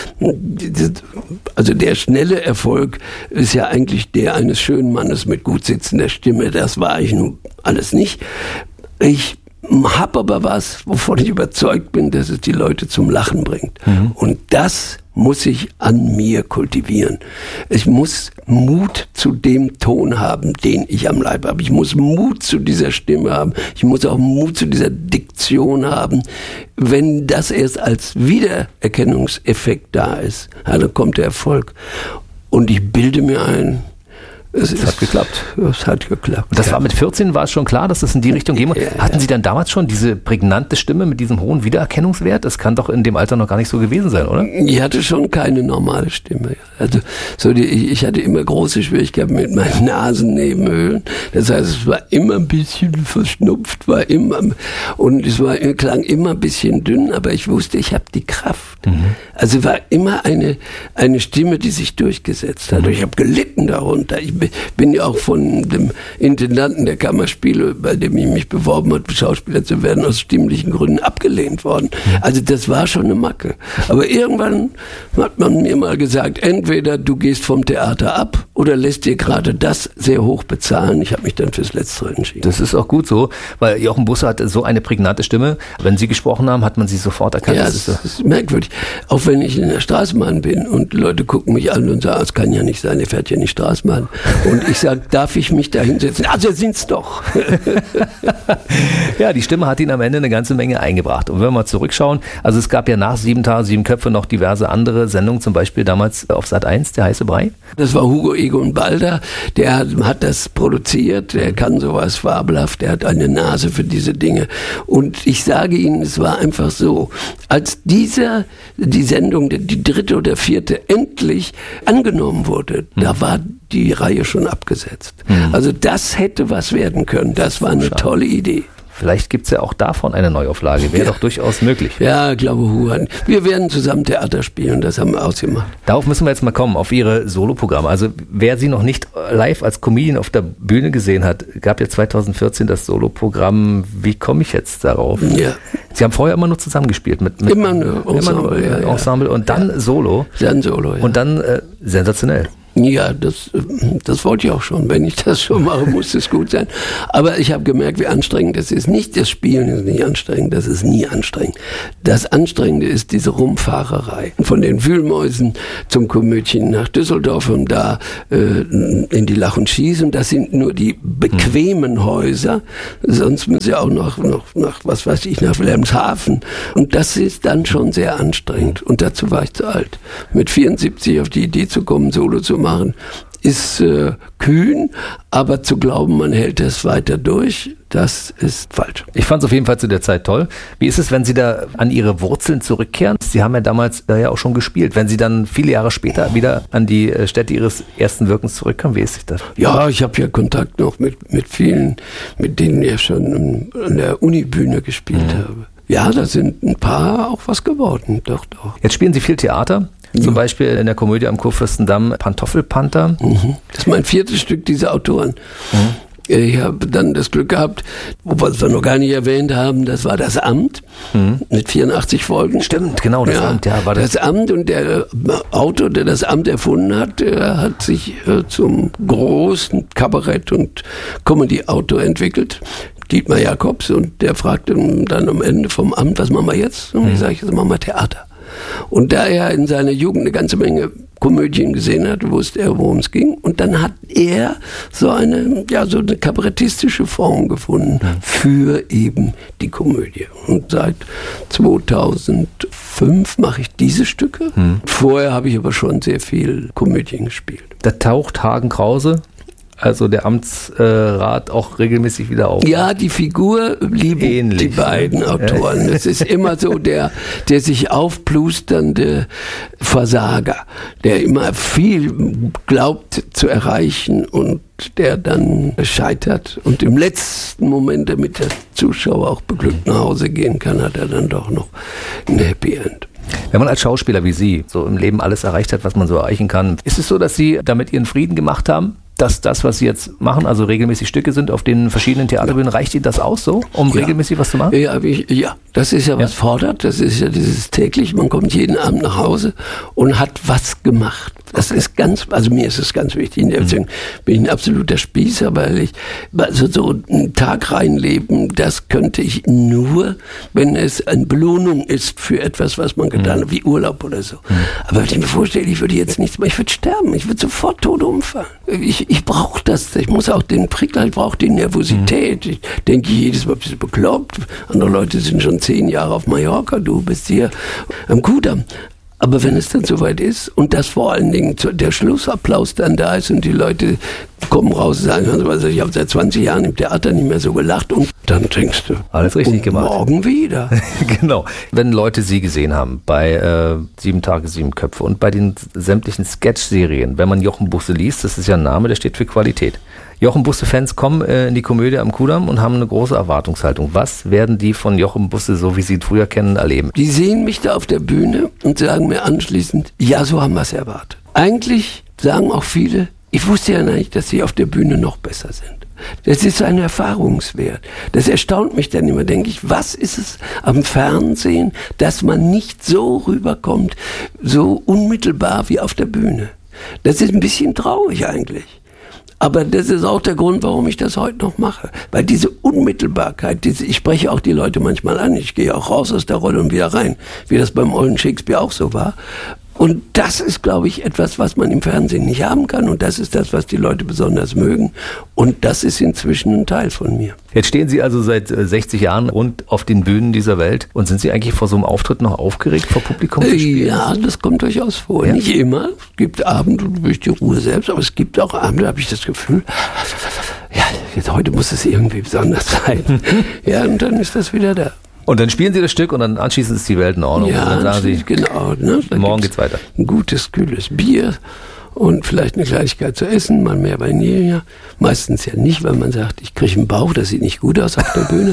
also der schnelle Erfolg ist ja eigentlich der eines schönen Mannes mit gut sitzender Stimme. Das war ich nun alles nicht. Ich habe aber was, wovon ich überzeugt bin, dass es die Leute zum Lachen bringt. Und das muss ich an mir kultivieren. Ich muss Mut zu dem Ton haben, den ich am Leib habe. Ich muss Mut zu dieser Stimme haben. Ich muss auch Mut zu dieser Diktion haben. Wenn das erst als Wiedererkennungseffekt da ist, dann kommt der Erfolg. Und ich bilde mir ein, es hat geklappt. Es hat geklappt. Und das war mit 14, war es schon klar, dass es in die Richtung gehen muss? Hatten Sie dann damals schon diese prägnante Stimme mit diesem hohen Wiedererkennungswert? Das kann doch in dem Alter noch gar nicht so gewesen sein, oder? Ich hatte schon keine normale Stimme. Also ich hatte immer große Schwierigkeiten mit meinen Nasennebenhöhlen. Das heißt, es war immer ein bisschen verschnupft, und es klang immer ein bisschen dünn, aber ich wusste, ich habe die Kraft. Also war immer eine Stimme, die sich durchgesetzt hat. Ich habe gelitten darunter. Ich bin ja auch von dem Intendanten der Kammerspiele, bei dem ich mich beworben habe, Schauspieler zu werden, aus stimmlichen Gründen abgelehnt worden. Also das war schon eine Macke. Aber irgendwann hat man mir mal gesagt, entweder du gehst vom Theater ab oder lässt dir gerade das sehr hoch bezahlen. Ich habe mich dann fürs Letztere entschieden. Das ist auch gut so, weil Jochen Busse hatte so eine prägnante Stimme. Wenn Sie gesprochen haben, hat man sie sofort erkannt. Ja, das ist merkwürdig. Auch wenn ich in der Straßenbahn bin und Leute gucken mich an und sagen, es kann ja nicht sein, er fährt ja nicht Straßenbahn. Und ich sage, darf ich mich da hinsetzen? Also sind's doch. Ja, die Stimme hat ihn am Ende eine ganze Menge eingebracht. Und wenn wir mal zurückschauen, also es gab ja nach 7 Tage, 7 Köpfe noch diverse andere Sendungen, zum Beispiel damals auf Sat.1, der heiße Brei. Das war Hugo Egon Egon Balder, der hat das produziert, der kann sowas fabelhaft, der hat eine Nase für diese Dinge. Und ich sage Ihnen, es war einfach so, als die Sendung, die 3. oder 4. endlich angenommen wurde, da war die Reihe schon abgesetzt. Also das hätte was werden können. Das war eine tolle Idee. Vielleicht gibt's ja auch davon eine Neuauflage. Wäre doch durchaus möglich. Ja, glaube Huan. Wir werden zusammen Theater spielen, das haben wir ausgemacht. Darauf müssen wir jetzt mal kommen, auf Ihre Soloprogramme. Also wer Sie noch nicht live als Comedian auf der Bühne gesehen hat, gab ja 2014 das Soloprogramm Wie komme ich jetzt darauf? Ja. Sie haben vorher immer nur zusammengespielt mit immer nur Ensemble, Ensemble und dann Solo. Dann Solo, ja. Und dann sensationell. Ja, das wollte ich auch schon. Wenn ich das schon mache, muss es gut sein. Aber ich habe gemerkt, wie anstrengend das ist. Nicht das Spielen ist nicht anstrengend, das ist nie anstrengend. Das Anstrengende ist diese Rumfahrerei. Von den Wühlmäusen zum Komödien nach Düsseldorf und da in die Lach und Schieß. Und das sind nur die bequemen Häuser. Sonst müssen sie auch noch was weiß ich, nach Wilhelmshaven. Und das ist dann schon sehr anstrengend. Und dazu war ich zu alt. Mit 74 auf die Idee zu kommen, Solo zu machen, ist kühn, aber zu glauben, man hält es weiter durch, das ist falsch. Ich fand es auf jeden Fall zu der Zeit toll. Wie ist es, wenn Sie da an Ihre Wurzeln zurückkehren? Sie haben ja damals ja auch schon gespielt. Wenn Sie dann viele Jahre später wieder an die Stätte Ihres ersten Wirkens zurückkommen, wie ist sich das? Ja, ich habe ja Kontakt noch mit vielen, mit denen ich schon an der Unibühne gespielt habe. Ja, da sind ein paar auch was geworden, doch. Jetzt spielen Sie viel Theater. Zum Beispiel in der Komödie am Kurfürstendamm Pantoffelpanther. Das ist mein 4. Stück dieser Autoren. Ich habe dann das Glück gehabt, was wir noch gar nicht erwähnt haben, das war Das Amt mit 84 Folgen. Stimmt, genau, das Amt. Ja, war das Amt, und der Autor, der das Amt erfunden hat, der hat sich zum großen Kabarett- und Comedy-Autor entwickelt. Dietmar Jacobs, und der fragte dann am Ende vom Amt, was machen wir jetzt? Und ich sage, jetzt machen wir Theater. Und da er in seiner Jugend eine ganze Menge Komödien gesehen hat, wusste er, worum es ging. Und dann hat er so eine kabarettistische Form gefunden für eben die Komödie. Und seit 2005 mache ich diese Stücke. Vorher habe ich aber schon sehr viel Komödien gespielt. Da taucht Hagen Krause, also der Amtsrat, auch regelmäßig wieder auf. Ja, die Figur lieben die beiden Autoren. Es ist immer so der sich aufplusternde Versager, der immer viel glaubt zu erreichen und der dann scheitert und im letzten Moment, damit der Zuschauer auch beglückt nach Hause gehen kann, hat er dann doch noch ein Happy End. Wenn man als Schauspieler wie Sie so im Leben alles erreicht hat, was man so erreichen kann, ist es so, dass Sie damit Ihren Frieden gemacht haben? Dass das, was Sie jetzt machen, also regelmäßig Stücke sind auf den verschiedenen Theaterbühnen, reicht Ihnen das aus so, um regelmäßig was zu machen? Ja, das ist ja was fordert, das ist ja dieses täglich, man kommt jeden Abend nach Hause und hat was gemacht. Das ist also mir ist es ganz wichtig. In der Beziehung bin ich ein absoluter Spießer, weil so einen Tag reinleben, das könnte ich nur, wenn es eine Belohnung ist für etwas, was man getan hat, wie Urlaub oder so. Aber wenn ich mir vorstelle, ich würde jetzt nichts mehr, ich würde sterben, ich würde sofort tot umfallen. Ich brauche das, ich muss auch den Prickel, ich brauche die Nervosität. Ich denke jedes Mal, bist du bekloppt? Andere Leute sind schon 10 Jahre auf Mallorca, du bist hier am Kudamm. Aber wenn es dann soweit ist und das vor allen Dingen der Schlussapplaus dann da ist und die Leute kommen raus und sagen, also ich habe seit 20 Jahren im Theater nicht mehr so gelacht, und dann denkst du, alles richtig gemacht. Morgen wieder. Genau. Wenn Leute Sie gesehen haben bei 7 Tage, 7 Köpfe und bei den sämtlichen Sketch-Serien, wenn man Jochen Busse liest, das ist ja ein Name, der steht für Qualität. Jochen Busse-Fans kommen in die Komödie am Kudamm und haben eine große Erwartungshaltung. Was werden die von Jochen Busse, so wie Sie ihn früher kennen, erleben? Die sehen mich da auf der Bühne und sagen mir anschließend, ja, so haben wir es erwartet. Eigentlich sagen auch viele, ich wusste ja nicht, dass sie auf der Bühne noch besser sind. Das ist ein Erfahrungswert. Das erstaunt mich dann immer, denke ich, was ist es am Fernsehen, dass man nicht so rüberkommt, so unmittelbar wie auf der Bühne. Das ist ein bisschen traurig eigentlich. Aber das ist auch der Grund, warum ich das heute noch mache. Weil diese Unmittelbarkeit, ich spreche auch die Leute manchmal an, ich gehe auch raus aus der Rolle und wieder rein, wie das beim ollen Shakespeare auch so war. Und das ist, glaube ich, etwas, was man im Fernsehen nicht haben kann. Und das ist das, was die Leute besonders mögen. Und das ist inzwischen ein Teil von mir. Jetzt stehen Sie also seit 60 Jahren rund auf den Bühnen dieser Welt. Und sind Sie eigentlich vor so einem Auftritt noch aufgeregt, vor Publikum zu spielen? Ja, das kommt durchaus vor. Ja? Nicht immer. Es gibt Abende, da bin ich die Ruhe selbst. Aber es gibt auch Abende, da habe ich das Gefühl, ja, jetzt heute muss es irgendwie besonders sein. Ja, und dann ist das wieder da. Und dann spielen Sie das Stück und dann anschließend ist die Welt in Ordnung. Ja, und dann sagen Sie, genau. Ne? Morgen geht's weiter. Ein gutes, kühles Bier und vielleicht eine Kleinigkeit zu essen, mal mehr Vanille. Meistens ja nicht, weil man sagt, ich kriege einen Bauch, das sieht nicht gut aus auf der Bühne.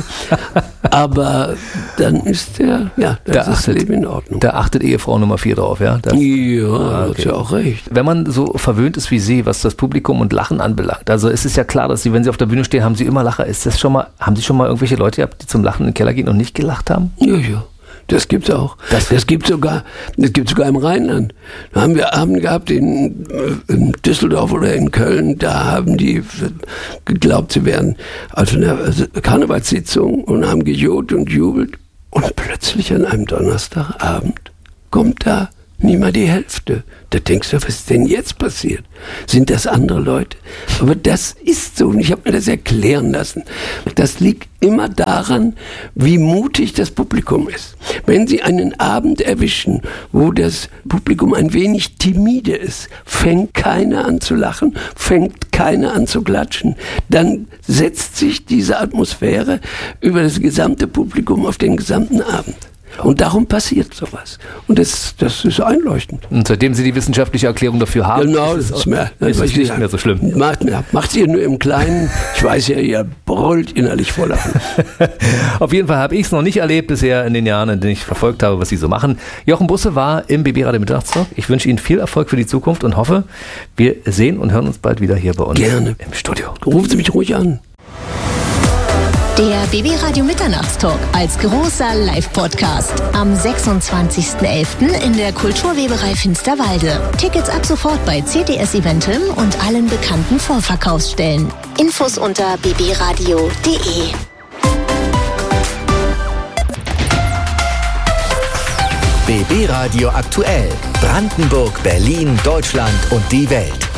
Aber dann ist das Leben in Ordnung. Da achtet Ehefrau Nummer 4 drauf, ja? Ja, hat ja auch recht. Wenn man so verwöhnt ist wie Sie, was das Publikum und Lachen anbelangt, also es ist ja klar, dass Sie, wenn Sie auf der Bühne stehen, haben Sie immer Lacher. Haben Sie schon mal irgendwelche Leute gehabt, die zum Lachen in den Keller gehen und nicht gelacht haben? Ja. Das gibt's auch. Das gibt sogar im Rheinland. Da haben wir Abend gehabt in Düsseldorf oder in Köln, da haben die geglaubt, sie wären also eine Karnevalssitzung und haben gejohlt und jubelt. Und plötzlich an einem Donnerstagabend kommt da nicht mal die Hälfte. Da denkst du, was ist denn jetzt passiert? Sind das andere Leute? Aber das ist so und ich habe mir das erklären lassen. Das liegt immer daran, wie mutig das Publikum ist. Wenn Sie einen Abend erwischen, wo das Publikum ein wenig timide ist, fängt keiner an zu lachen, fängt keiner an zu klatschen, dann setzt sich diese Atmosphäre über das gesamte Publikum auf den gesamten Abend. Und darum passiert sowas. Und das ist einleuchtend. Und seitdem Sie die wissenschaftliche Erklärung dafür haben, genau, ist es nicht mehr so schlimm. Macht ihr nur im Kleinen. Ich weiß ja, ihr brüllt innerlich vor Lachen. Auf jeden Fall habe ich es noch nicht erlebt bisher in den Jahren, in denen ich verfolgt habe, was Sie so machen. Jochen Busse war im BB Radio Mittagstalk. Ich wünsche Ihnen viel Erfolg für die Zukunft und hoffe, wir sehen und hören uns bald wieder hier bei uns Gerne. Im Studio. Rufen Sie mich ruhig an. Der BB Radio Mitternachtstalk als großer Live-Podcast am 26.11. in der Kulturweberei Finsterwalde. Tickets ab sofort bei CTS Eventim und allen bekannten Vorverkaufsstellen. Infos unter bbradio.de. BB Radio aktuell. Brandenburg, Berlin, Deutschland und die Welt.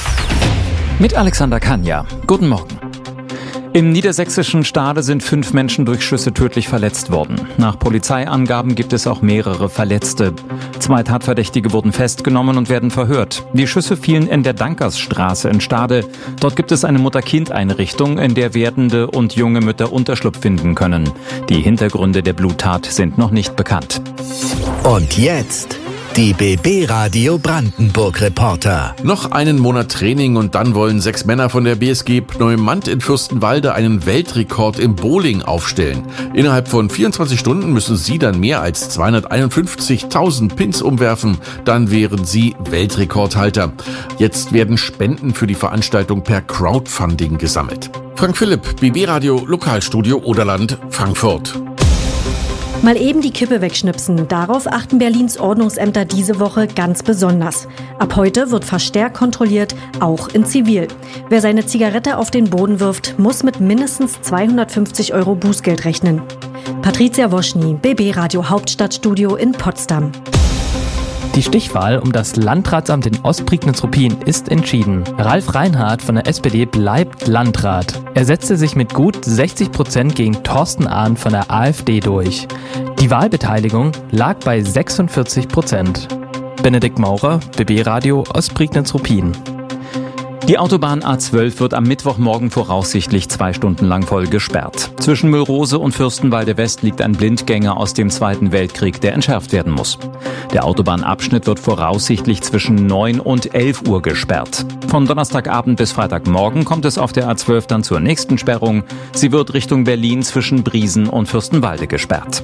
Mit Alexander Kanja. Guten Morgen. Im niedersächsischen Stade sind 5 Menschen durch Schüsse tödlich verletzt worden. Nach Polizeiangaben gibt es auch mehrere Verletzte. 2 Tatverdächtige wurden festgenommen und werden verhört. Die Schüsse fielen in der Dankersstraße in Stade. Dort gibt es eine Mutter-Kind-Einrichtung, in der werdende und junge Mütter Unterschlupf finden können. Die Hintergründe der Bluttat sind noch nicht bekannt. Und jetzt die BB Radio Brandenburg Reporter. Noch einen Monat Training und dann wollen 6 Männer von der BSG Pneumant in Fürstenwalde einen Weltrekord im Bowling aufstellen. Innerhalb von 24 Stunden müssen sie dann mehr als 251.000 Pins umwerfen. Dann wären sie Weltrekordhalter. Jetzt werden Spenden für die Veranstaltung per Crowdfunding gesammelt. Frank Philipp, BB Radio Lokalstudio Oderland, Frankfurt. Mal eben die Kippe wegschnipsen. Darauf achten Berlins Ordnungsämter diese Woche ganz besonders. Ab heute wird verstärkt kontrolliert, auch in Zivil. Wer seine Zigarette auf den Boden wirft, muss mit mindestens 250 € Bußgeld rechnen. Patricia Woschny, BB Radio Hauptstadtstudio in Potsdam. Die Stichwahl um das Landratsamt in Ostprignitz-Ruppin ist entschieden. Ralf Reinhardt von der SPD bleibt Landrat. Er setzte sich mit gut 60% gegen Thorsten Ahn von der AfD durch. Die Wahlbeteiligung lag bei 46%. Benedikt Maurer, BB Radio Ostprignitz-Ruppin. Die Autobahn A12 wird am Mittwochmorgen voraussichtlich 2 Stunden lang voll gesperrt. Zwischen Müllrose und Fürstenwalde West liegt ein Blindgänger aus dem Zweiten Weltkrieg, der entschärft werden muss. Der Autobahnabschnitt wird voraussichtlich zwischen 9 und 11 Uhr gesperrt. Von Donnerstagabend bis Freitagmorgen kommt es auf der A12 dann zur nächsten Sperrung. Sie wird Richtung Berlin zwischen Briesen und Fürstenwalde gesperrt.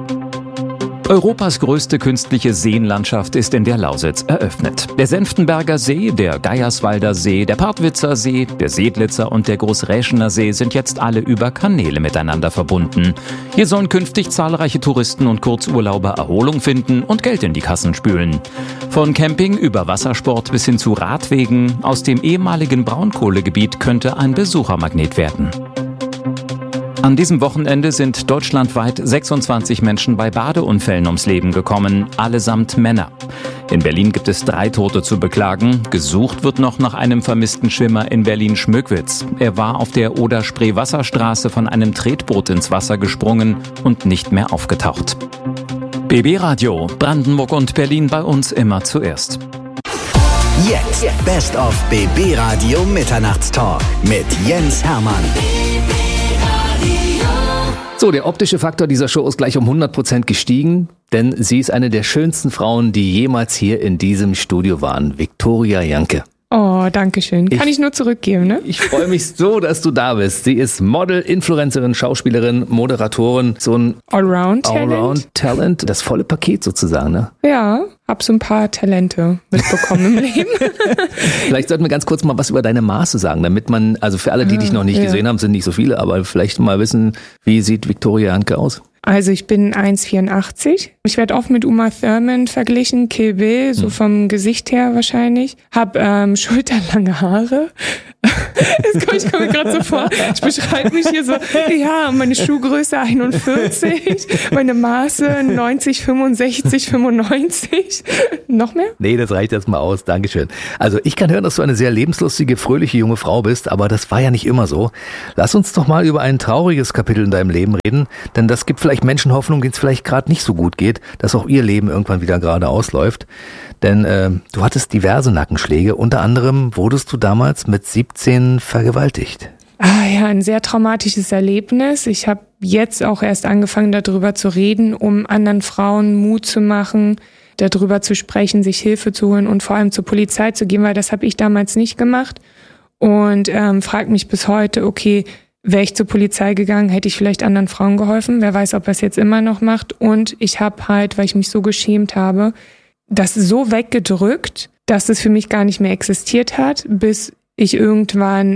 Europas größte künstliche Seenlandschaft ist in der Lausitz eröffnet. Der Senftenberger See, der Geierswalder See, der Partwitzer See, der Sedlitzer und der Großräschener See sind jetzt alle über Kanäle miteinander verbunden. Hier sollen künftig zahlreiche Touristen und Kurzurlauber Erholung finden und Geld in die Kassen spülen. Von Camping über Wassersport bis hin zu Radwegen aus dem ehemaligen Braunkohlegebiet könnte ein Besuchermagnet werden. An diesem Wochenende sind deutschlandweit 26 Menschen bei Badeunfällen ums Leben gekommen, allesamt Männer. In Berlin gibt es 3 Tote zu beklagen. Gesucht wird noch nach einem vermissten Schwimmer in Berlin-Schmöckwitz. Er war auf der Oder-Spree-Wasserstraße von einem Tretboot ins Wasser gesprungen und nicht mehr aufgetaucht. BB Radio, Brandenburg und Berlin, bei uns immer zuerst. Jetzt Best of BB Radio Mitternachtstalk mit Jens Hermann. So, der optische Faktor dieser Show ist gleich um 100% gestiegen, denn sie ist eine der schönsten Frauen, die jemals hier in diesem Studio waren. Viktoria Janke. Oh, danke schön. Kann ich nur zurückgeben, ne? Ich freue mich so, dass du da bist. Sie ist Model, Influencerin, Schauspielerin, Moderatorin, so ein Allround-Talent, das volle Paket sozusagen, ne? Ja, hab so ein paar Talente mitbekommen im Leben. Vielleicht sollten wir ganz kurz mal was über deine Maße sagen, damit man, also für alle, die dich noch nicht gesehen haben, sind nicht so viele, aber vielleicht mal wissen, wie sieht Viktoria Janke aus? Also ich bin 1,84. Ich werde oft mit Uma Thurman verglichen, Kill Bill, so vom Gesicht her wahrscheinlich. Hab schulterlange Haare. Ich komme mir gerade so vor, ich beschreibe mich hier so, ja, meine Schuhgröße 41, meine Maße 90, 65, 95. Noch mehr? Nee, das reicht jetzt mal aus, Dankeschön. Also ich kann hören, dass du eine sehr lebenslustige, fröhliche junge Frau bist, aber das war ja nicht immer so. Lass uns doch mal über ein trauriges Kapitel in deinem Leben reden, denn das gibt vielleicht Menschen Hoffnung, denen es vielleicht gerade nicht so gut geht, dass auch ihr Leben irgendwann wieder gerade ausläuft. Denn du hattest diverse Nackenschläge, unter anderem wurdest du damals mit 17 vergewaltigt. Ja, ein sehr traumatisches Erlebnis. Ich habe jetzt auch erst angefangen, darüber zu reden, um anderen Frauen Mut zu machen, darüber zu sprechen, sich Hilfe zu holen und vor allem zur Polizei zu gehen, weil das habe ich damals nicht gemacht. Und frage mich bis heute, okay, wäre ich zur Polizei gegangen, hätte ich vielleicht anderen Frauen geholfen. Wer weiß, ob er es jetzt immer noch macht. Und ich habe halt, weil ich mich so geschämt habe, das so weggedrückt, dass es für mich gar nicht mehr existiert hat, bis ich irgendwann,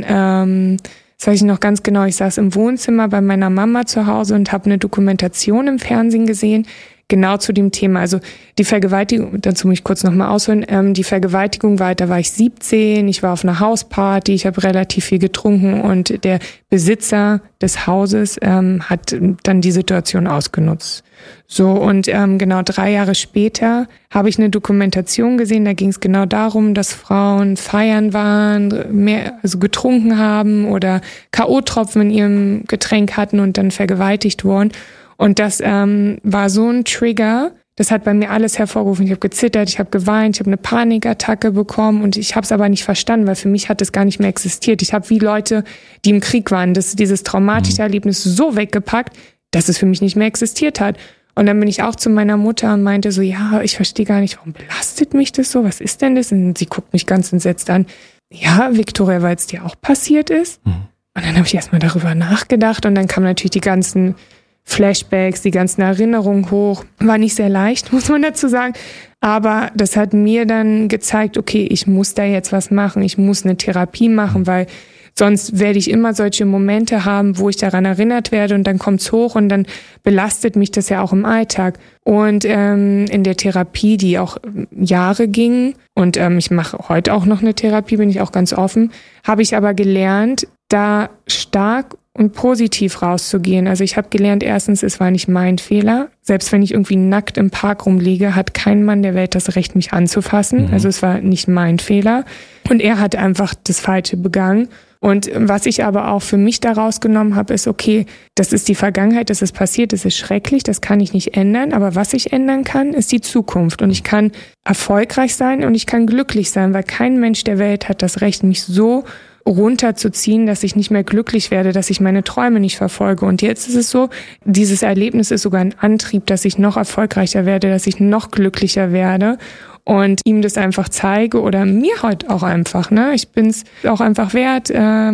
das weiß ich noch ganz genau, ich saß im Wohnzimmer bei meiner Mama zu Hause und habe eine Dokumentation im Fernsehen gesehen, genau zu dem Thema. Also die Vergewaltigung, dazu muss ich kurz nochmal ausholen, die Vergewaltigung da war ich 17, ich war auf einer Hausparty, ich habe relativ viel getrunken und der Besitzer des Hauses hat dann die Situation ausgenutzt. So, und genau 3 Jahre später habe ich eine Dokumentation gesehen, da ging es genau darum, dass Frauen feiern waren, also getrunken haben oder K.O.-Tropfen in ihrem Getränk hatten und dann vergewaltigt wurden. Und das war so ein Trigger, das hat bei mir alles hervorgerufen. Ich habe gezittert, ich habe geweint, ich habe eine Panikattacke bekommen und ich habe es aber nicht verstanden, weil für mich hat es gar nicht mehr existiert. Ich habe wie Leute, die im Krieg waren, dieses traumatische Erlebnis so weggepackt, dass es für mich nicht mehr existiert hat. Und dann bin ich auch zu meiner Mutter und meinte so, ja, ich verstehe gar nicht, warum belastet mich das so? Was ist denn das? Und sie guckt mich ganz entsetzt an. Ja, Viktoria, weil es dir auch passiert ist. Und dann habe ich erstmal darüber nachgedacht und dann kamen natürlich die ganzen Flashbacks, die ganzen Erinnerungen hoch. War nicht sehr leicht, muss man dazu sagen. Aber das hat mir dann gezeigt, okay, ich muss da jetzt was machen. Ich muss eine Therapie machen, weil sonst werde ich immer solche Momente haben, wo ich daran erinnert werde und dann kommt's hoch und dann belastet mich das ja auch im Alltag. Und in der Therapie, die auch Jahre ging und ich mache heute auch noch eine Therapie, bin ich auch ganz offen, habe ich aber gelernt, da stark und positiv rauszugehen. Also ich habe gelernt, erstens, es war nicht mein Fehler. Selbst wenn ich irgendwie nackt im Park rumliege, hat kein Mann der Welt das Recht, mich anzufassen. Also es war nicht mein Fehler. Und er hat einfach das Falsche begangen. Und was ich aber auch für mich da rausgenommen habe, ist, okay, das ist die Vergangenheit, das ist passiert, das ist schrecklich, das kann ich nicht ändern. Aber was ich ändern kann, ist die Zukunft. Und ich kann erfolgreich sein und ich kann glücklich sein, weil kein Mensch der Welt hat das Recht, mich so runterzuziehen, dass ich nicht mehr glücklich werde, dass ich meine Träume nicht verfolge. Und jetzt ist es so, dieses Erlebnis ist sogar ein Antrieb, dass ich noch erfolgreicher werde, dass ich noch glücklicher werde und ihm das einfach zeige oder mir heute auch einfach, ne? Ich bin's auch einfach wert,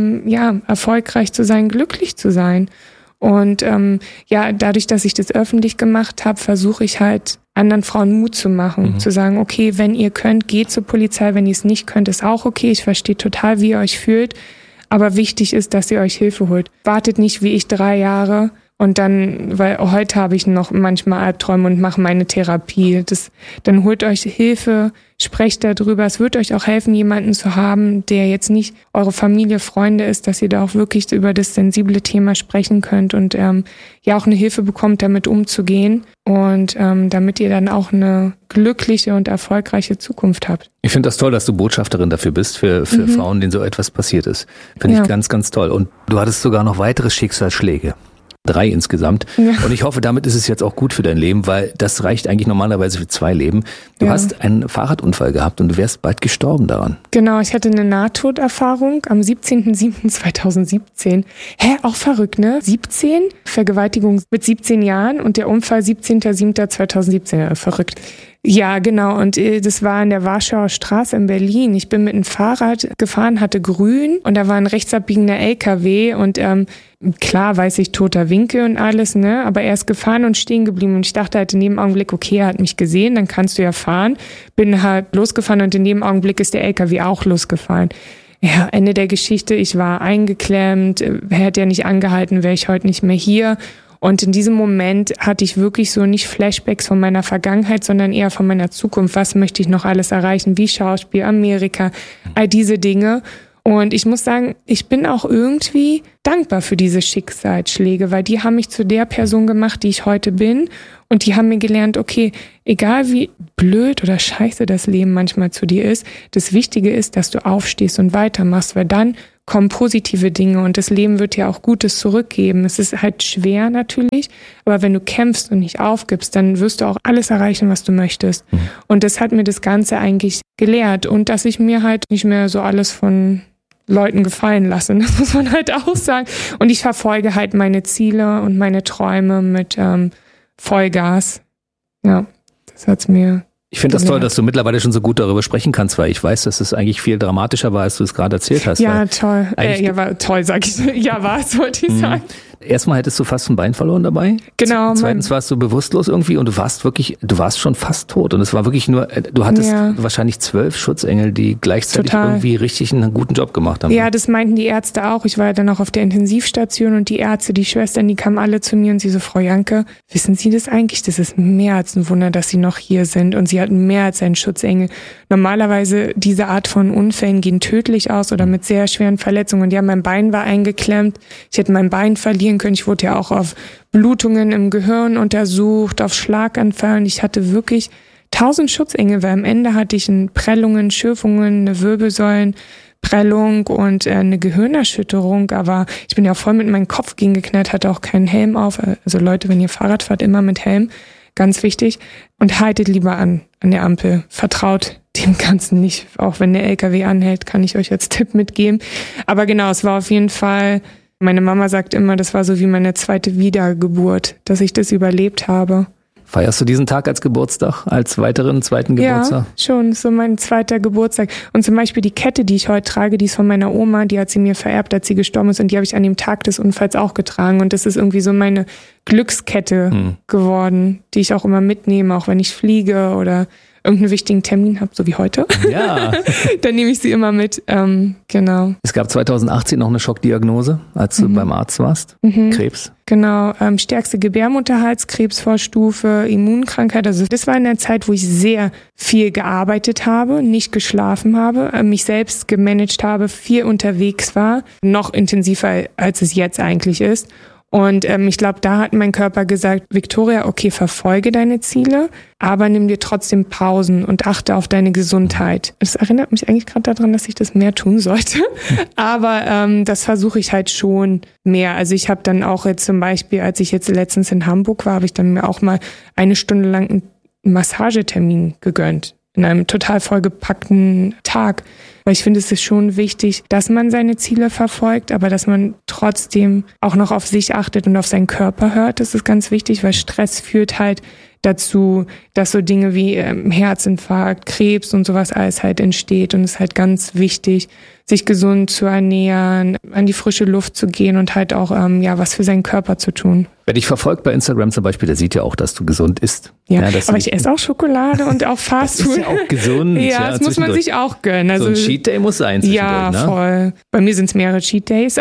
erfolgreich zu sein, glücklich zu sein. Und dadurch, dass ich das öffentlich gemacht habe, versuche ich halt anderen Frauen Mut zu machen, zu sagen, okay, wenn ihr könnt, geht zur Polizei, wenn ihr es nicht könnt, ist auch okay. Ich verstehe total, wie ihr euch fühlt, aber wichtig ist, dass ihr euch Hilfe holt. Wartet nicht wie ich 3 Jahre Und dann, weil heute habe ich noch manchmal Albträume und mache meine Therapie. Dann holt euch Hilfe, sprecht darüber. Es wird euch auch helfen, jemanden zu haben, der jetzt nicht eure Familie, Freunde ist, dass ihr da auch wirklich über das sensible Thema sprechen könnt und ja auch eine Hilfe bekommt, damit umzugehen und damit ihr dann auch eine glückliche und erfolgreiche Zukunft habt. Ich finde das toll, dass du Botschafterin dafür bist, für Frauen, denen so etwas passiert ist. Finde ich ganz, ganz toll. Und du hattest sogar noch weitere Schicksalsschläge. 3 insgesamt. Ja. Und ich hoffe, damit ist es jetzt auch gut für dein Leben, weil das reicht eigentlich normalerweise für 2 Leben. Du hast einen Fahrradunfall gehabt und du wärst bald gestorben daran. Genau, ich hatte eine Nahtoderfahrung am 17.07.2017. Auch verrückt, ne? 17, Vergewaltigung mit 17 Jahren und der Unfall 17.07.2017. Verrückt. Ja, genau. Und das war an der Warschauer Straße in Berlin. Ich bin mit einem Fahrrad gefahren, hatte grün und da war ein rechtsabbiegender LKW und klar weiß ich, toter Winkel und alles, ne? Aber er ist gefahren und stehen geblieben und ich dachte halt in dem Augenblick, okay, er hat mich gesehen, dann kannst du ja fahren. Bin halt losgefahren und in dem Augenblick ist der LKW auch losgefahren. Ja, Ende der Geschichte, ich war eingeklemmt, er hätte ja nicht angehalten, wäre ich heute nicht mehr hier. Und in diesem Moment hatte ich wirklich so nicht Flashbacks von meiner Vergangenheit, sondern eher von meiner Zukunft. Was möchte ich noch alles erreichen? Wie Schauspiel, Amerika, all diese Dinge. Und ich muss sagen, ich bin auch irgendwie dankbar für diese Schicksalsschläge, weil die haben mich zu der Person gemacht, die ich heute bin. Und die haben mir gelernt, okay, egal wie blöd oder scheiße das Leben manchmal zu dir ist, das Wichtige ist, dass du aufstehst und weitermachst, weil dann kommen positive Dinge und das Leben wird dir auch Gutes zurückgeben. Es ist halt schwer natürlich, aber wenn du kämpfst und nicht aufgibst, dann wirst du auch alles erreichen, was du möchtest. Und das hat mir das Ganze eigentlich gelehrt und dass ich mir halt nicht mehr so alles von Leuten gefallen lasse. Das muss man halt auch sagen. Und ich verfolge halt meine Ziele und meine Träume mit Vollgas. Ja, das hat's mir. Ich finde das toll, dass du mittlerweile schon so gut darüber sprechen kannst, weil ich weiß, dass es eigentlich viel dramatischer war, als du es gerade erzählt hast. Ja, toll. Ja, war toll, sag ich. Ja, war es, wollte ich sagen. Erstmal hättest du fast ein Bein verloren dabei. Genau. Zweitens warst du bewusstlos irgendwie und du warst schon fast tot. Und es war wirklich nur, du hattest wahrscheinlich 12 Schutzengel, die gleichzeitig irgendwie richtig einen guten Job gemacht haben. Ja, das meinten die Ärzte auch. Ich war ja dann auch auf der Intensivstation und die Ärzte, die Schwestern, die kamen alle zu mir und sie so, Frau Janke, wissen Sie das eigentlich? Das ist mehr als ein Wunder, dass Sie noch hier sind und Sie hatten mehr als einen Schutzengel. Normalerweise diese Art von Unfällen gehen tödlich aus oder mit sehr schweren Verletzungen. Und ja, mein Bein war eingeklemmt. Ich hätte mein Bein verlieren können. Ich wurde ja auch auf Blutungen im Gehirn untersucht, auf Schlaganfall. Und ich hatte wirklich 1000 Schutzengel, weil am Ende hatte ich Prellungen, Schürfungen, eine Wirbelsäulenprellung und eine Gehirnerschütterung. Aber ich bin ja voll mit meinem Kopf gegengeknallt, hatte auch keinen Helm auf. Also Leute, wenn ihr Fahrrad fahrt, immer mit Helm. Ganz wichtig. Und haltet lieber an der Ampel. Vertraut dem Ganzen nicht. Auch wenn der LKW anhält, kann ich euch als Tipp mitgeben. Aber genau, es war auf jeden Fall, meine Mama sagt immer, das war so wie meine zweite Wiedergeburt, dass ich das überlebt habe. Feierst du diesen Tag als Geburtstag, als zweiten Geburtstag? Ja, schon, so mein zweiter Geburtstag. Und zum Beispiel die Kette, die ich heute trage, die ist von meiner Oma, die hat sie mir vererbt, als sie gestorben ist und die habe ich an dem Tag des Unfalls auch getragen und das ist irgendwie so meine Glückskette geworden, die ich auch immer mitnehme, auch wenn ich fliege oder irgendeinen wichtigen Termin habe, so wie heute. Ja. Dann nehme ich sie immer mit, genau. Es gab 2018 noch eine Schockdiagnose, als du beim Arzt warst, Krebs. Genau, stärkste Gebärmutterhalskrebsvorstufe, Immunkrankheit. Also das war in der Zeit, wo ich sehr viel gearbeitet habe, nicht geschlafen habe, mich selbst gemanagt habe, viel unterwegs war, noch intensiver, als es jetzt eigentlich ist. Und ich glaube, da hat mein Körper gesagt, Victoria, okay, verfolge deine Ziele, aber nimm dir trotzdem Pausen und achte auf deine Gesundheit. Das erinnert mich eigentlich gerade daran, dass ich das mehr tun sollte. Aber das versuche ich halt schon mehr. Also ich habe dann auch jetzt zum Beispiel, als ich jetzt letztens in Hamburg war, habe ich dann mir auch mal 1 Stunde lang einen Massagetermin gegönnt. In einem total vollgepackten Tag. Weil ich finde, es ist schon wichtig, dass man seine Ziele verfolgt, aber dass man trotzdem auch noch auf sich achtet und auf seinen Körper hört. Das ist ganz wichtig, weil Stress führt halt dazu, dass so Dinge wie Herzinfarkt, Krebs und sowas alles halt entsteht. Und es ist halt ganz wichtig, sich gesund zu ernähren, an die frische Luft zu gehen und halt auch was für seinen Körper zu tun. Wer dich verfolgt bei Instagram zum Beispiel, der sieht ja auch, dass du gesund isst. Ja, aber ich esse auch Schokolade und auch Fastfood. Das ist ja auch gesund. Ja, das muss man sich auch gönnen. Also so ein Cheat Day muss sein zwischendurch, ja, ne? Voll. Bei mir sind es mehrere Cheat Days.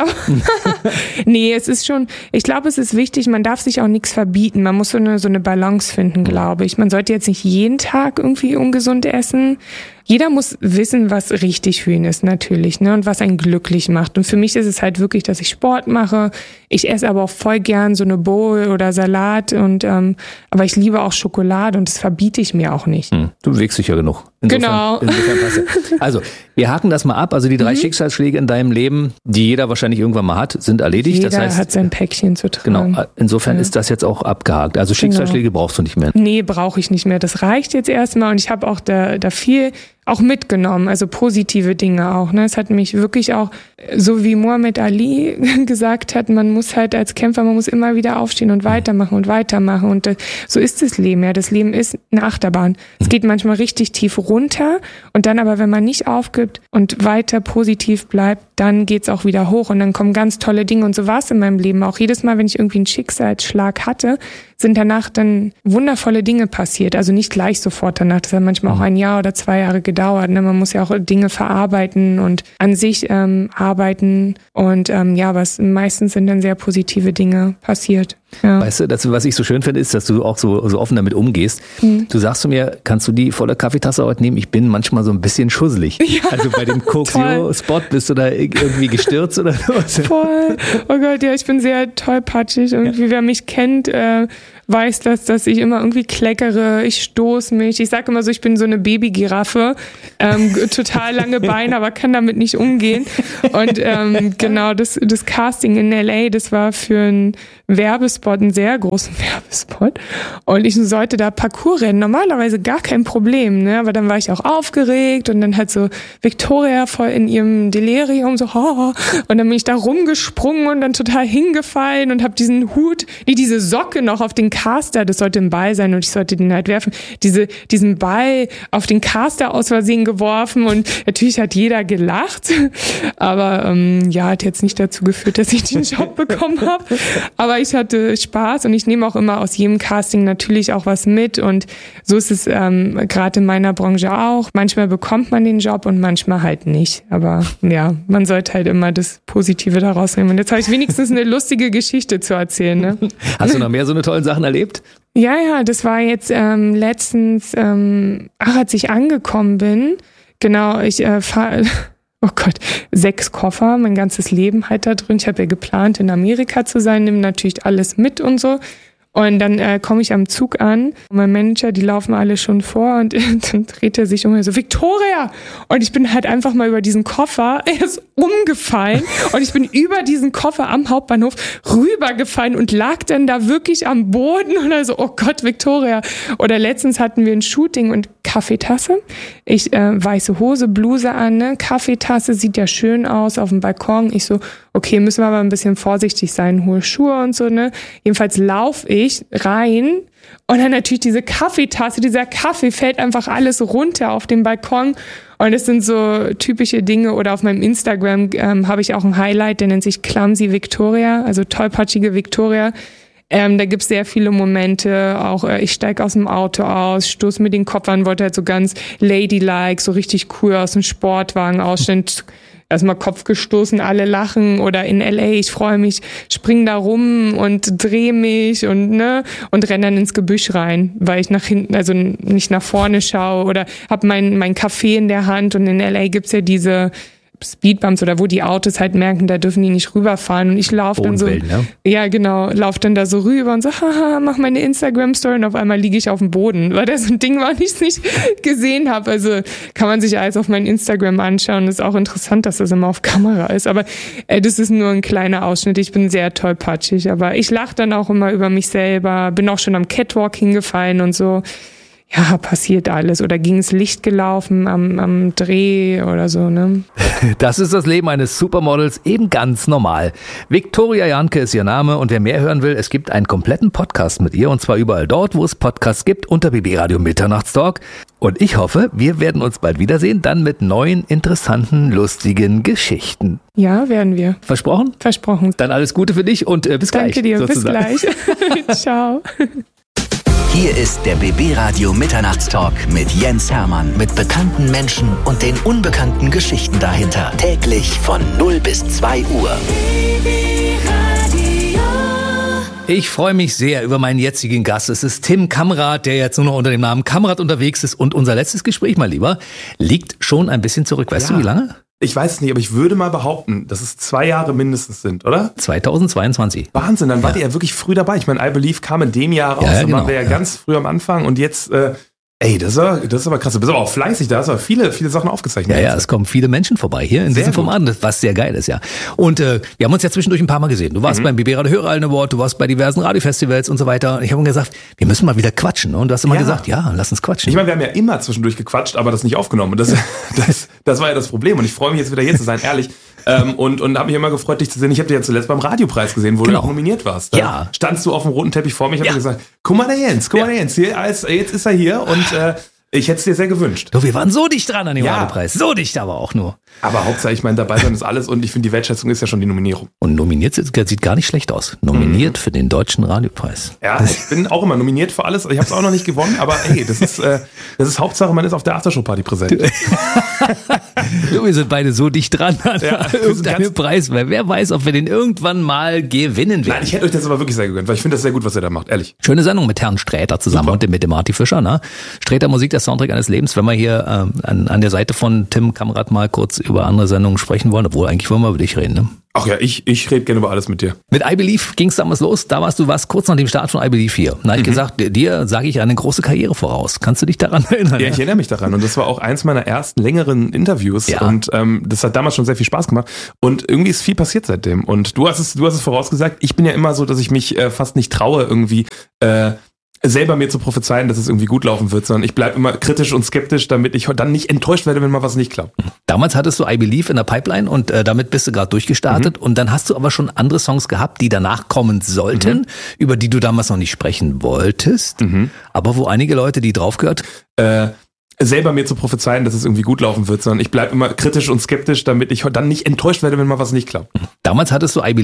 Nee, es ist schon, ich glaube, es ist wichtig, man darf sich auch nichts verbieten. Man muss so eine Balance finden, glaube ich. Man sollte jetzt nicht jeden Tag irgendwie ungesund essen. Jeder muss wissen, was richtig für ihn ist, natürlich, ne, und was einen glücklich macht. Und für mich ist es halt wirklich, dass ich Sport mache. Ich esse aber auch voll gern so eine Bowl oder Salat aber ich liebe auch Schokolade und das verbiete ich mir auch nicht. Du bewegst dich ja genug. Genau. Insofern passt ja. Also, wir haken das mal ab. Also die 3 Schicksalsschläge in deinem Leben, die jeder wahrscheinlich irgendwann mal hat, sind erledigt. Jeder das heißt, hat sein Päckchen zu tragen. Genau. Insofern ist das jetzt auch abgehakt. Also Schicksalsschläge brauchst du nicht mehr. Nee, brauche ich nicht mehr. Das reicht jetzt erstmal und ich habe auch da viel auch mitgenommen, also positive Dinge auch. Ne? Es hat mich wirklich auch, so wie Muhammad Ali gesagt hat, man muss halt als Kämpfer, man muss immer wieder aufstehen und weitermachen und weitermachen. Und so ist das Leben. Ja, das Leben ist eine Achterbahn. Es geht manchmal richtig tief runter und dann aber, wenn man nicht aufgibt und weiter positiv bleibt, dann geht's auch wieder hoch und dann kommen ganz tolle Dinge. Und so war es in meinem Leben auch. Jedes Mal, wenn ich irgendwie einen Schicksalsschlag hatte, sind danach dann wundervolle Dinge passiert. Also nicht gleich sofort danach. Das hat manchmal auch 1 Jahr oder 2 Jahre gedauert. Ne? Man muss ja auch Dinge verarbeiten und an sich arbeiten. Und was meistens sind dann sehr positive Dinge passiert. Ja. Weißt du, was ich so schön finde, ist, dass du auch so offen damit umgehst. Du sagst zu mir, kannst du die volle Kaffeetasse heute nehmen? Ich bin manchmal so ein bisschen schusselig. Ja, also bei dem Coke Zero Spot bist du da irgendwie gestürzt oder was? Voll. Oh Gott, ja, ich bin sehr tollpatschig. Irgendwie, wer mich kennt, weiß das, dass ich immer irgendwie kleckere, ich stoße mich. Ich sage immer so, ich bin so eine Babygiraffe, total lange Beine, aber kann damit nicht umgehen. Und genau, das Casting in LA, das war für einen Werbespot, einen sehr großen Werbespot. Und ich sollte da Parcours rennen. Normalerweise gar kein Problem, ne? Aber dann war ich auch aufgeregt und dann halt so Victoria voll in ihrem Delirium so, und dann bin ich da rumgesprungen und dann total hingefallen und habe diesen Hut, diese Socke noch auf den Caster, das sollte ein Ball sein und ich sollte den halt werfen, diesen Ball auf den Caster aus Versehen geworfen und natürlich hat jeder gelacht, aber hat jetzt nicht dazu geführt, dass ich den Job bekommen habe, aber ich hatte Spaß und ich nehme auch immer aus jedem Casting natürlich auch was mit und so ist es gerade in meiner Branche auch. Manchmal bekommt man den Job und manchmal halt nicht, aber ja, man sollte halt immer das Positive daraus nehmen und jetzt habe ich wenigstens eine lustige Geschichte zu erzählen. Ne? Hast du noch mehr so eine tollen Sachen erlebt? Ja, das war jetzt letztens, als ich angekommen bin, genau, ich fahre... Oh Gott, 6 Koffer, mein ganzes Leben halt da drin. Ich habe ja geplant, in Amerika zu sein, nehme natürlich alles mit und so. Und dann komme ich am Zug an und mein Manager, die laufen alle schon vor und dann dreht er sich um und so, Victoria! Und ich bin halt einfach mal über diesen Koffer, er ist umgefallen und ich bin über diesen Koffer am Hauptbahnhof rübergefallen und lag dann da wirklich am Boden und also, oh Gott, Victoria. Oder letztens hatten wir ein Shooting und Kaffeetasse. Ich weiße Hose, Bluse an, ne? Kaffeetasse, sieht ja schön aus auf dem Balkon. Ich so, okay, müssen wir aber ein bisschen vorsichtig sein, hohe Schuhe und so, ne? Jedenfalls laufe ich rein und dann natürlich diese Kaffeetasse, dieser Kaffee fällt einfach alles runter auf den Balkon und es sind so typische Dinge oder auf meinem Instagram habe ich auch ein Highlight, der nennt sich Clumsy Victoria, also tollpatschige Victoria. Da gibt's sehr viele Momente, auch ich steige aus dem Auto aus, stoße mir den Kopf an, wollte halt so ganz ladylike, so richtig cool aus dem Sportwagen ausstellen, erstmal Kopf gestoßen, alle lachen oder in LA, ich freue mich, spring da rum und drehe mich und renne dann ins Gebüsch rein, weil ich nach hinten, also nicht nach vorne schaue oder habe mein Kaffee in der Hand und in LA gibt's ja diese Speedbumps oder wo die Autos halt merken, da dürfen die nicht rüberfahren und ich laufe dann so, ja genau, laufe dann da so rüber und so, haha, mach meine Instagram-Story und auf einmal liege ich auf dem Boden, weil das so ein Ding war, ich es nicht gesehen habe, also kann man sich alles auf mein Instagram anschauen, ist auch interessant, dass das immer auf Kamera ist, aber das ist nur ein kleiner Ausschnitt, ich bin sehr tollpatschig, aber ich lache dann auch immer über mich selber, bin auch schon am Catwalk hingefallen und so. Ja, passiert alles. Oder ging es Licht gelaufen am Dreh oder so, ne? Das ist das Leben eines Supermodels, eben ganz normal. Victoria Jahnke ist ihr Name und wer mehr hören will, es gibt einen kompletten Podcast mit ihr und zwar überall dort, wo es Podcasts gibt, unter BB Radio Mitternachtstalk. Und ich hoffe, wir werden uns bald wiedersehen, dann mit neuen, interessanten, lustigen Geschichten. Ja, werden wir. Versprochen? Versprochen. Dann alles Gute für dich und bis gleich. Danke dir, sozusagen. Bis gleich. Ciao. Hier ist der BB Radio Mitternachtstalk mit Jens Hermann. Mit bekannten Menschen und den unbekannten Geschichten dahinter. Täglich von 0 bis 2 Uhr. Ich freue mich sehr über meinen jetzigen Gast. Es ist Tim Kamrat, der jetzt nur noch unter dem Namen Kamrat unterwegs ist. Und unser letztes Gespräch, mein Lieber, liegt schon ein bisschen zurück. Weißt du, wie lange? Ich weiß es nicht, aber ich würde mal behaupten, dass es 2 Jahre mindestens sind, oder? 2022. Wahnsinn, dann wart ihr ja wirklich früh dabei. Ich meine, I Believe kam in dem Jahr raus, dann waren wir ja ganz früh am Anfang und jetzt... das ist aber krass. Du bist aber auch fleißig, da hast du aber viele Sachen aufgezeichnet. Ja, es kommen viele Menschen vorbei hier in diesem Format, was sehr geil ist, ja. Und wir haben uns ja zwischendurch ein paar Mal gesehen. Du warst beim BB Radio Hörerallen Award, du warst bei diversen Radiofestivals und so weiter. Und ich habe mir gesagt, wir müssen mal wieder quatschen. Und du hast immer gesagt, ja, lass uns quatschen. Ich meine, wir haben ja immer zwischendurch gequatscht, aber das nicht aufgenommen. Und das war ja das Problem. Und ich freue mich jetzt wieder hier zu sein, ehrlich. Und habe mich immer gefreut, dich zu sehen. Ich habe dich ja zuletzt beim Radiopreis gesehen, wo du auch nominiert warst. Ja. Standst du auf dem roten Teppich vor mir, ich habe gesagt, guck mal der Jens, jetzt ist er hier und ich hätte es dir sehr gewünscht. Du, wir waren so dicht dran an dem Radiopreis. So dicht aber auch nur. Aber Hauptsache, ich meine, dabei sein ist alles und ich finde, die Wertschätzung ist ja schon die Nominierung. Und nominiert sieht gar nicht schlecht aus. Nominiert für den Deutschen Radiopreis. Ja, ich bin auch immer nominiert für alles. Ich habe es auch noch nicht gewonnen, aber hey, das ist Hauptsache, man ist auf der Aftershow-Party präsent. Du, wir sind beide so dicht dran an irgendeinem Preis, weil wer weiß, ob wir den irgendwann mal gewinnen werden. Nein, ich hätte euch das aber wirklich sehr gegönnt, weil ich finde das sehr gut, was ihr da macht, ehrlich. Schöne Sendung mit Herrn Sträter zusammen und mit dem Marty Fischer, ne? Sträter Musik, der Soundtrack eines Lebens, wenn wir hier an der Seite von Tim Kamrat mal kurz über andere Sendungen sprechen wollen, obwohl eigentlich wollen wir über dich reden, ne? Ach ja, ich rede gerne über alles mit dir. Mit I Believe ging's damals los, du warst kurz nach dem Start von I Believe hier. Da habe ich gesagt, dir sage ich eine große Karriere voraus. Kannst du dich daran erinnern? Ja, ich erinnere mich daran und das war auch eins meiner ersten längeren Interviews und das hat damals schon sehr viel Spaß gemacht und irgendwie ist viel passiert seitdem und du hast es vorausgesagt, ich bin ja immer so, dass ich mich fast nicht traue irgendwie selber mir zu prophezeien, dass es irgendwie gut laufen wird, sondern ich bleibe immer kritisch und skeptisch, damit ich dann nicht enttäuscht werde, wenn mal was nicht klappt. Damals hattest du I Believe in der Pipeline und damit bist du gerade durchgestartet und dann hast du aber schon andere Songs gehabt, die danach kommen sollten, über die du damals noch nicht sprechen wolltest, aber wo einige Leute, die drauf gehört, selber mir zu prophezeien, dass es irgendwie gut laufen wird, sondern ich bleibe immer kritisch und skeptisch, damit ich dann nicht enttäuscht werde, wenn mal was nicht klappt. Damals hattest du I Believe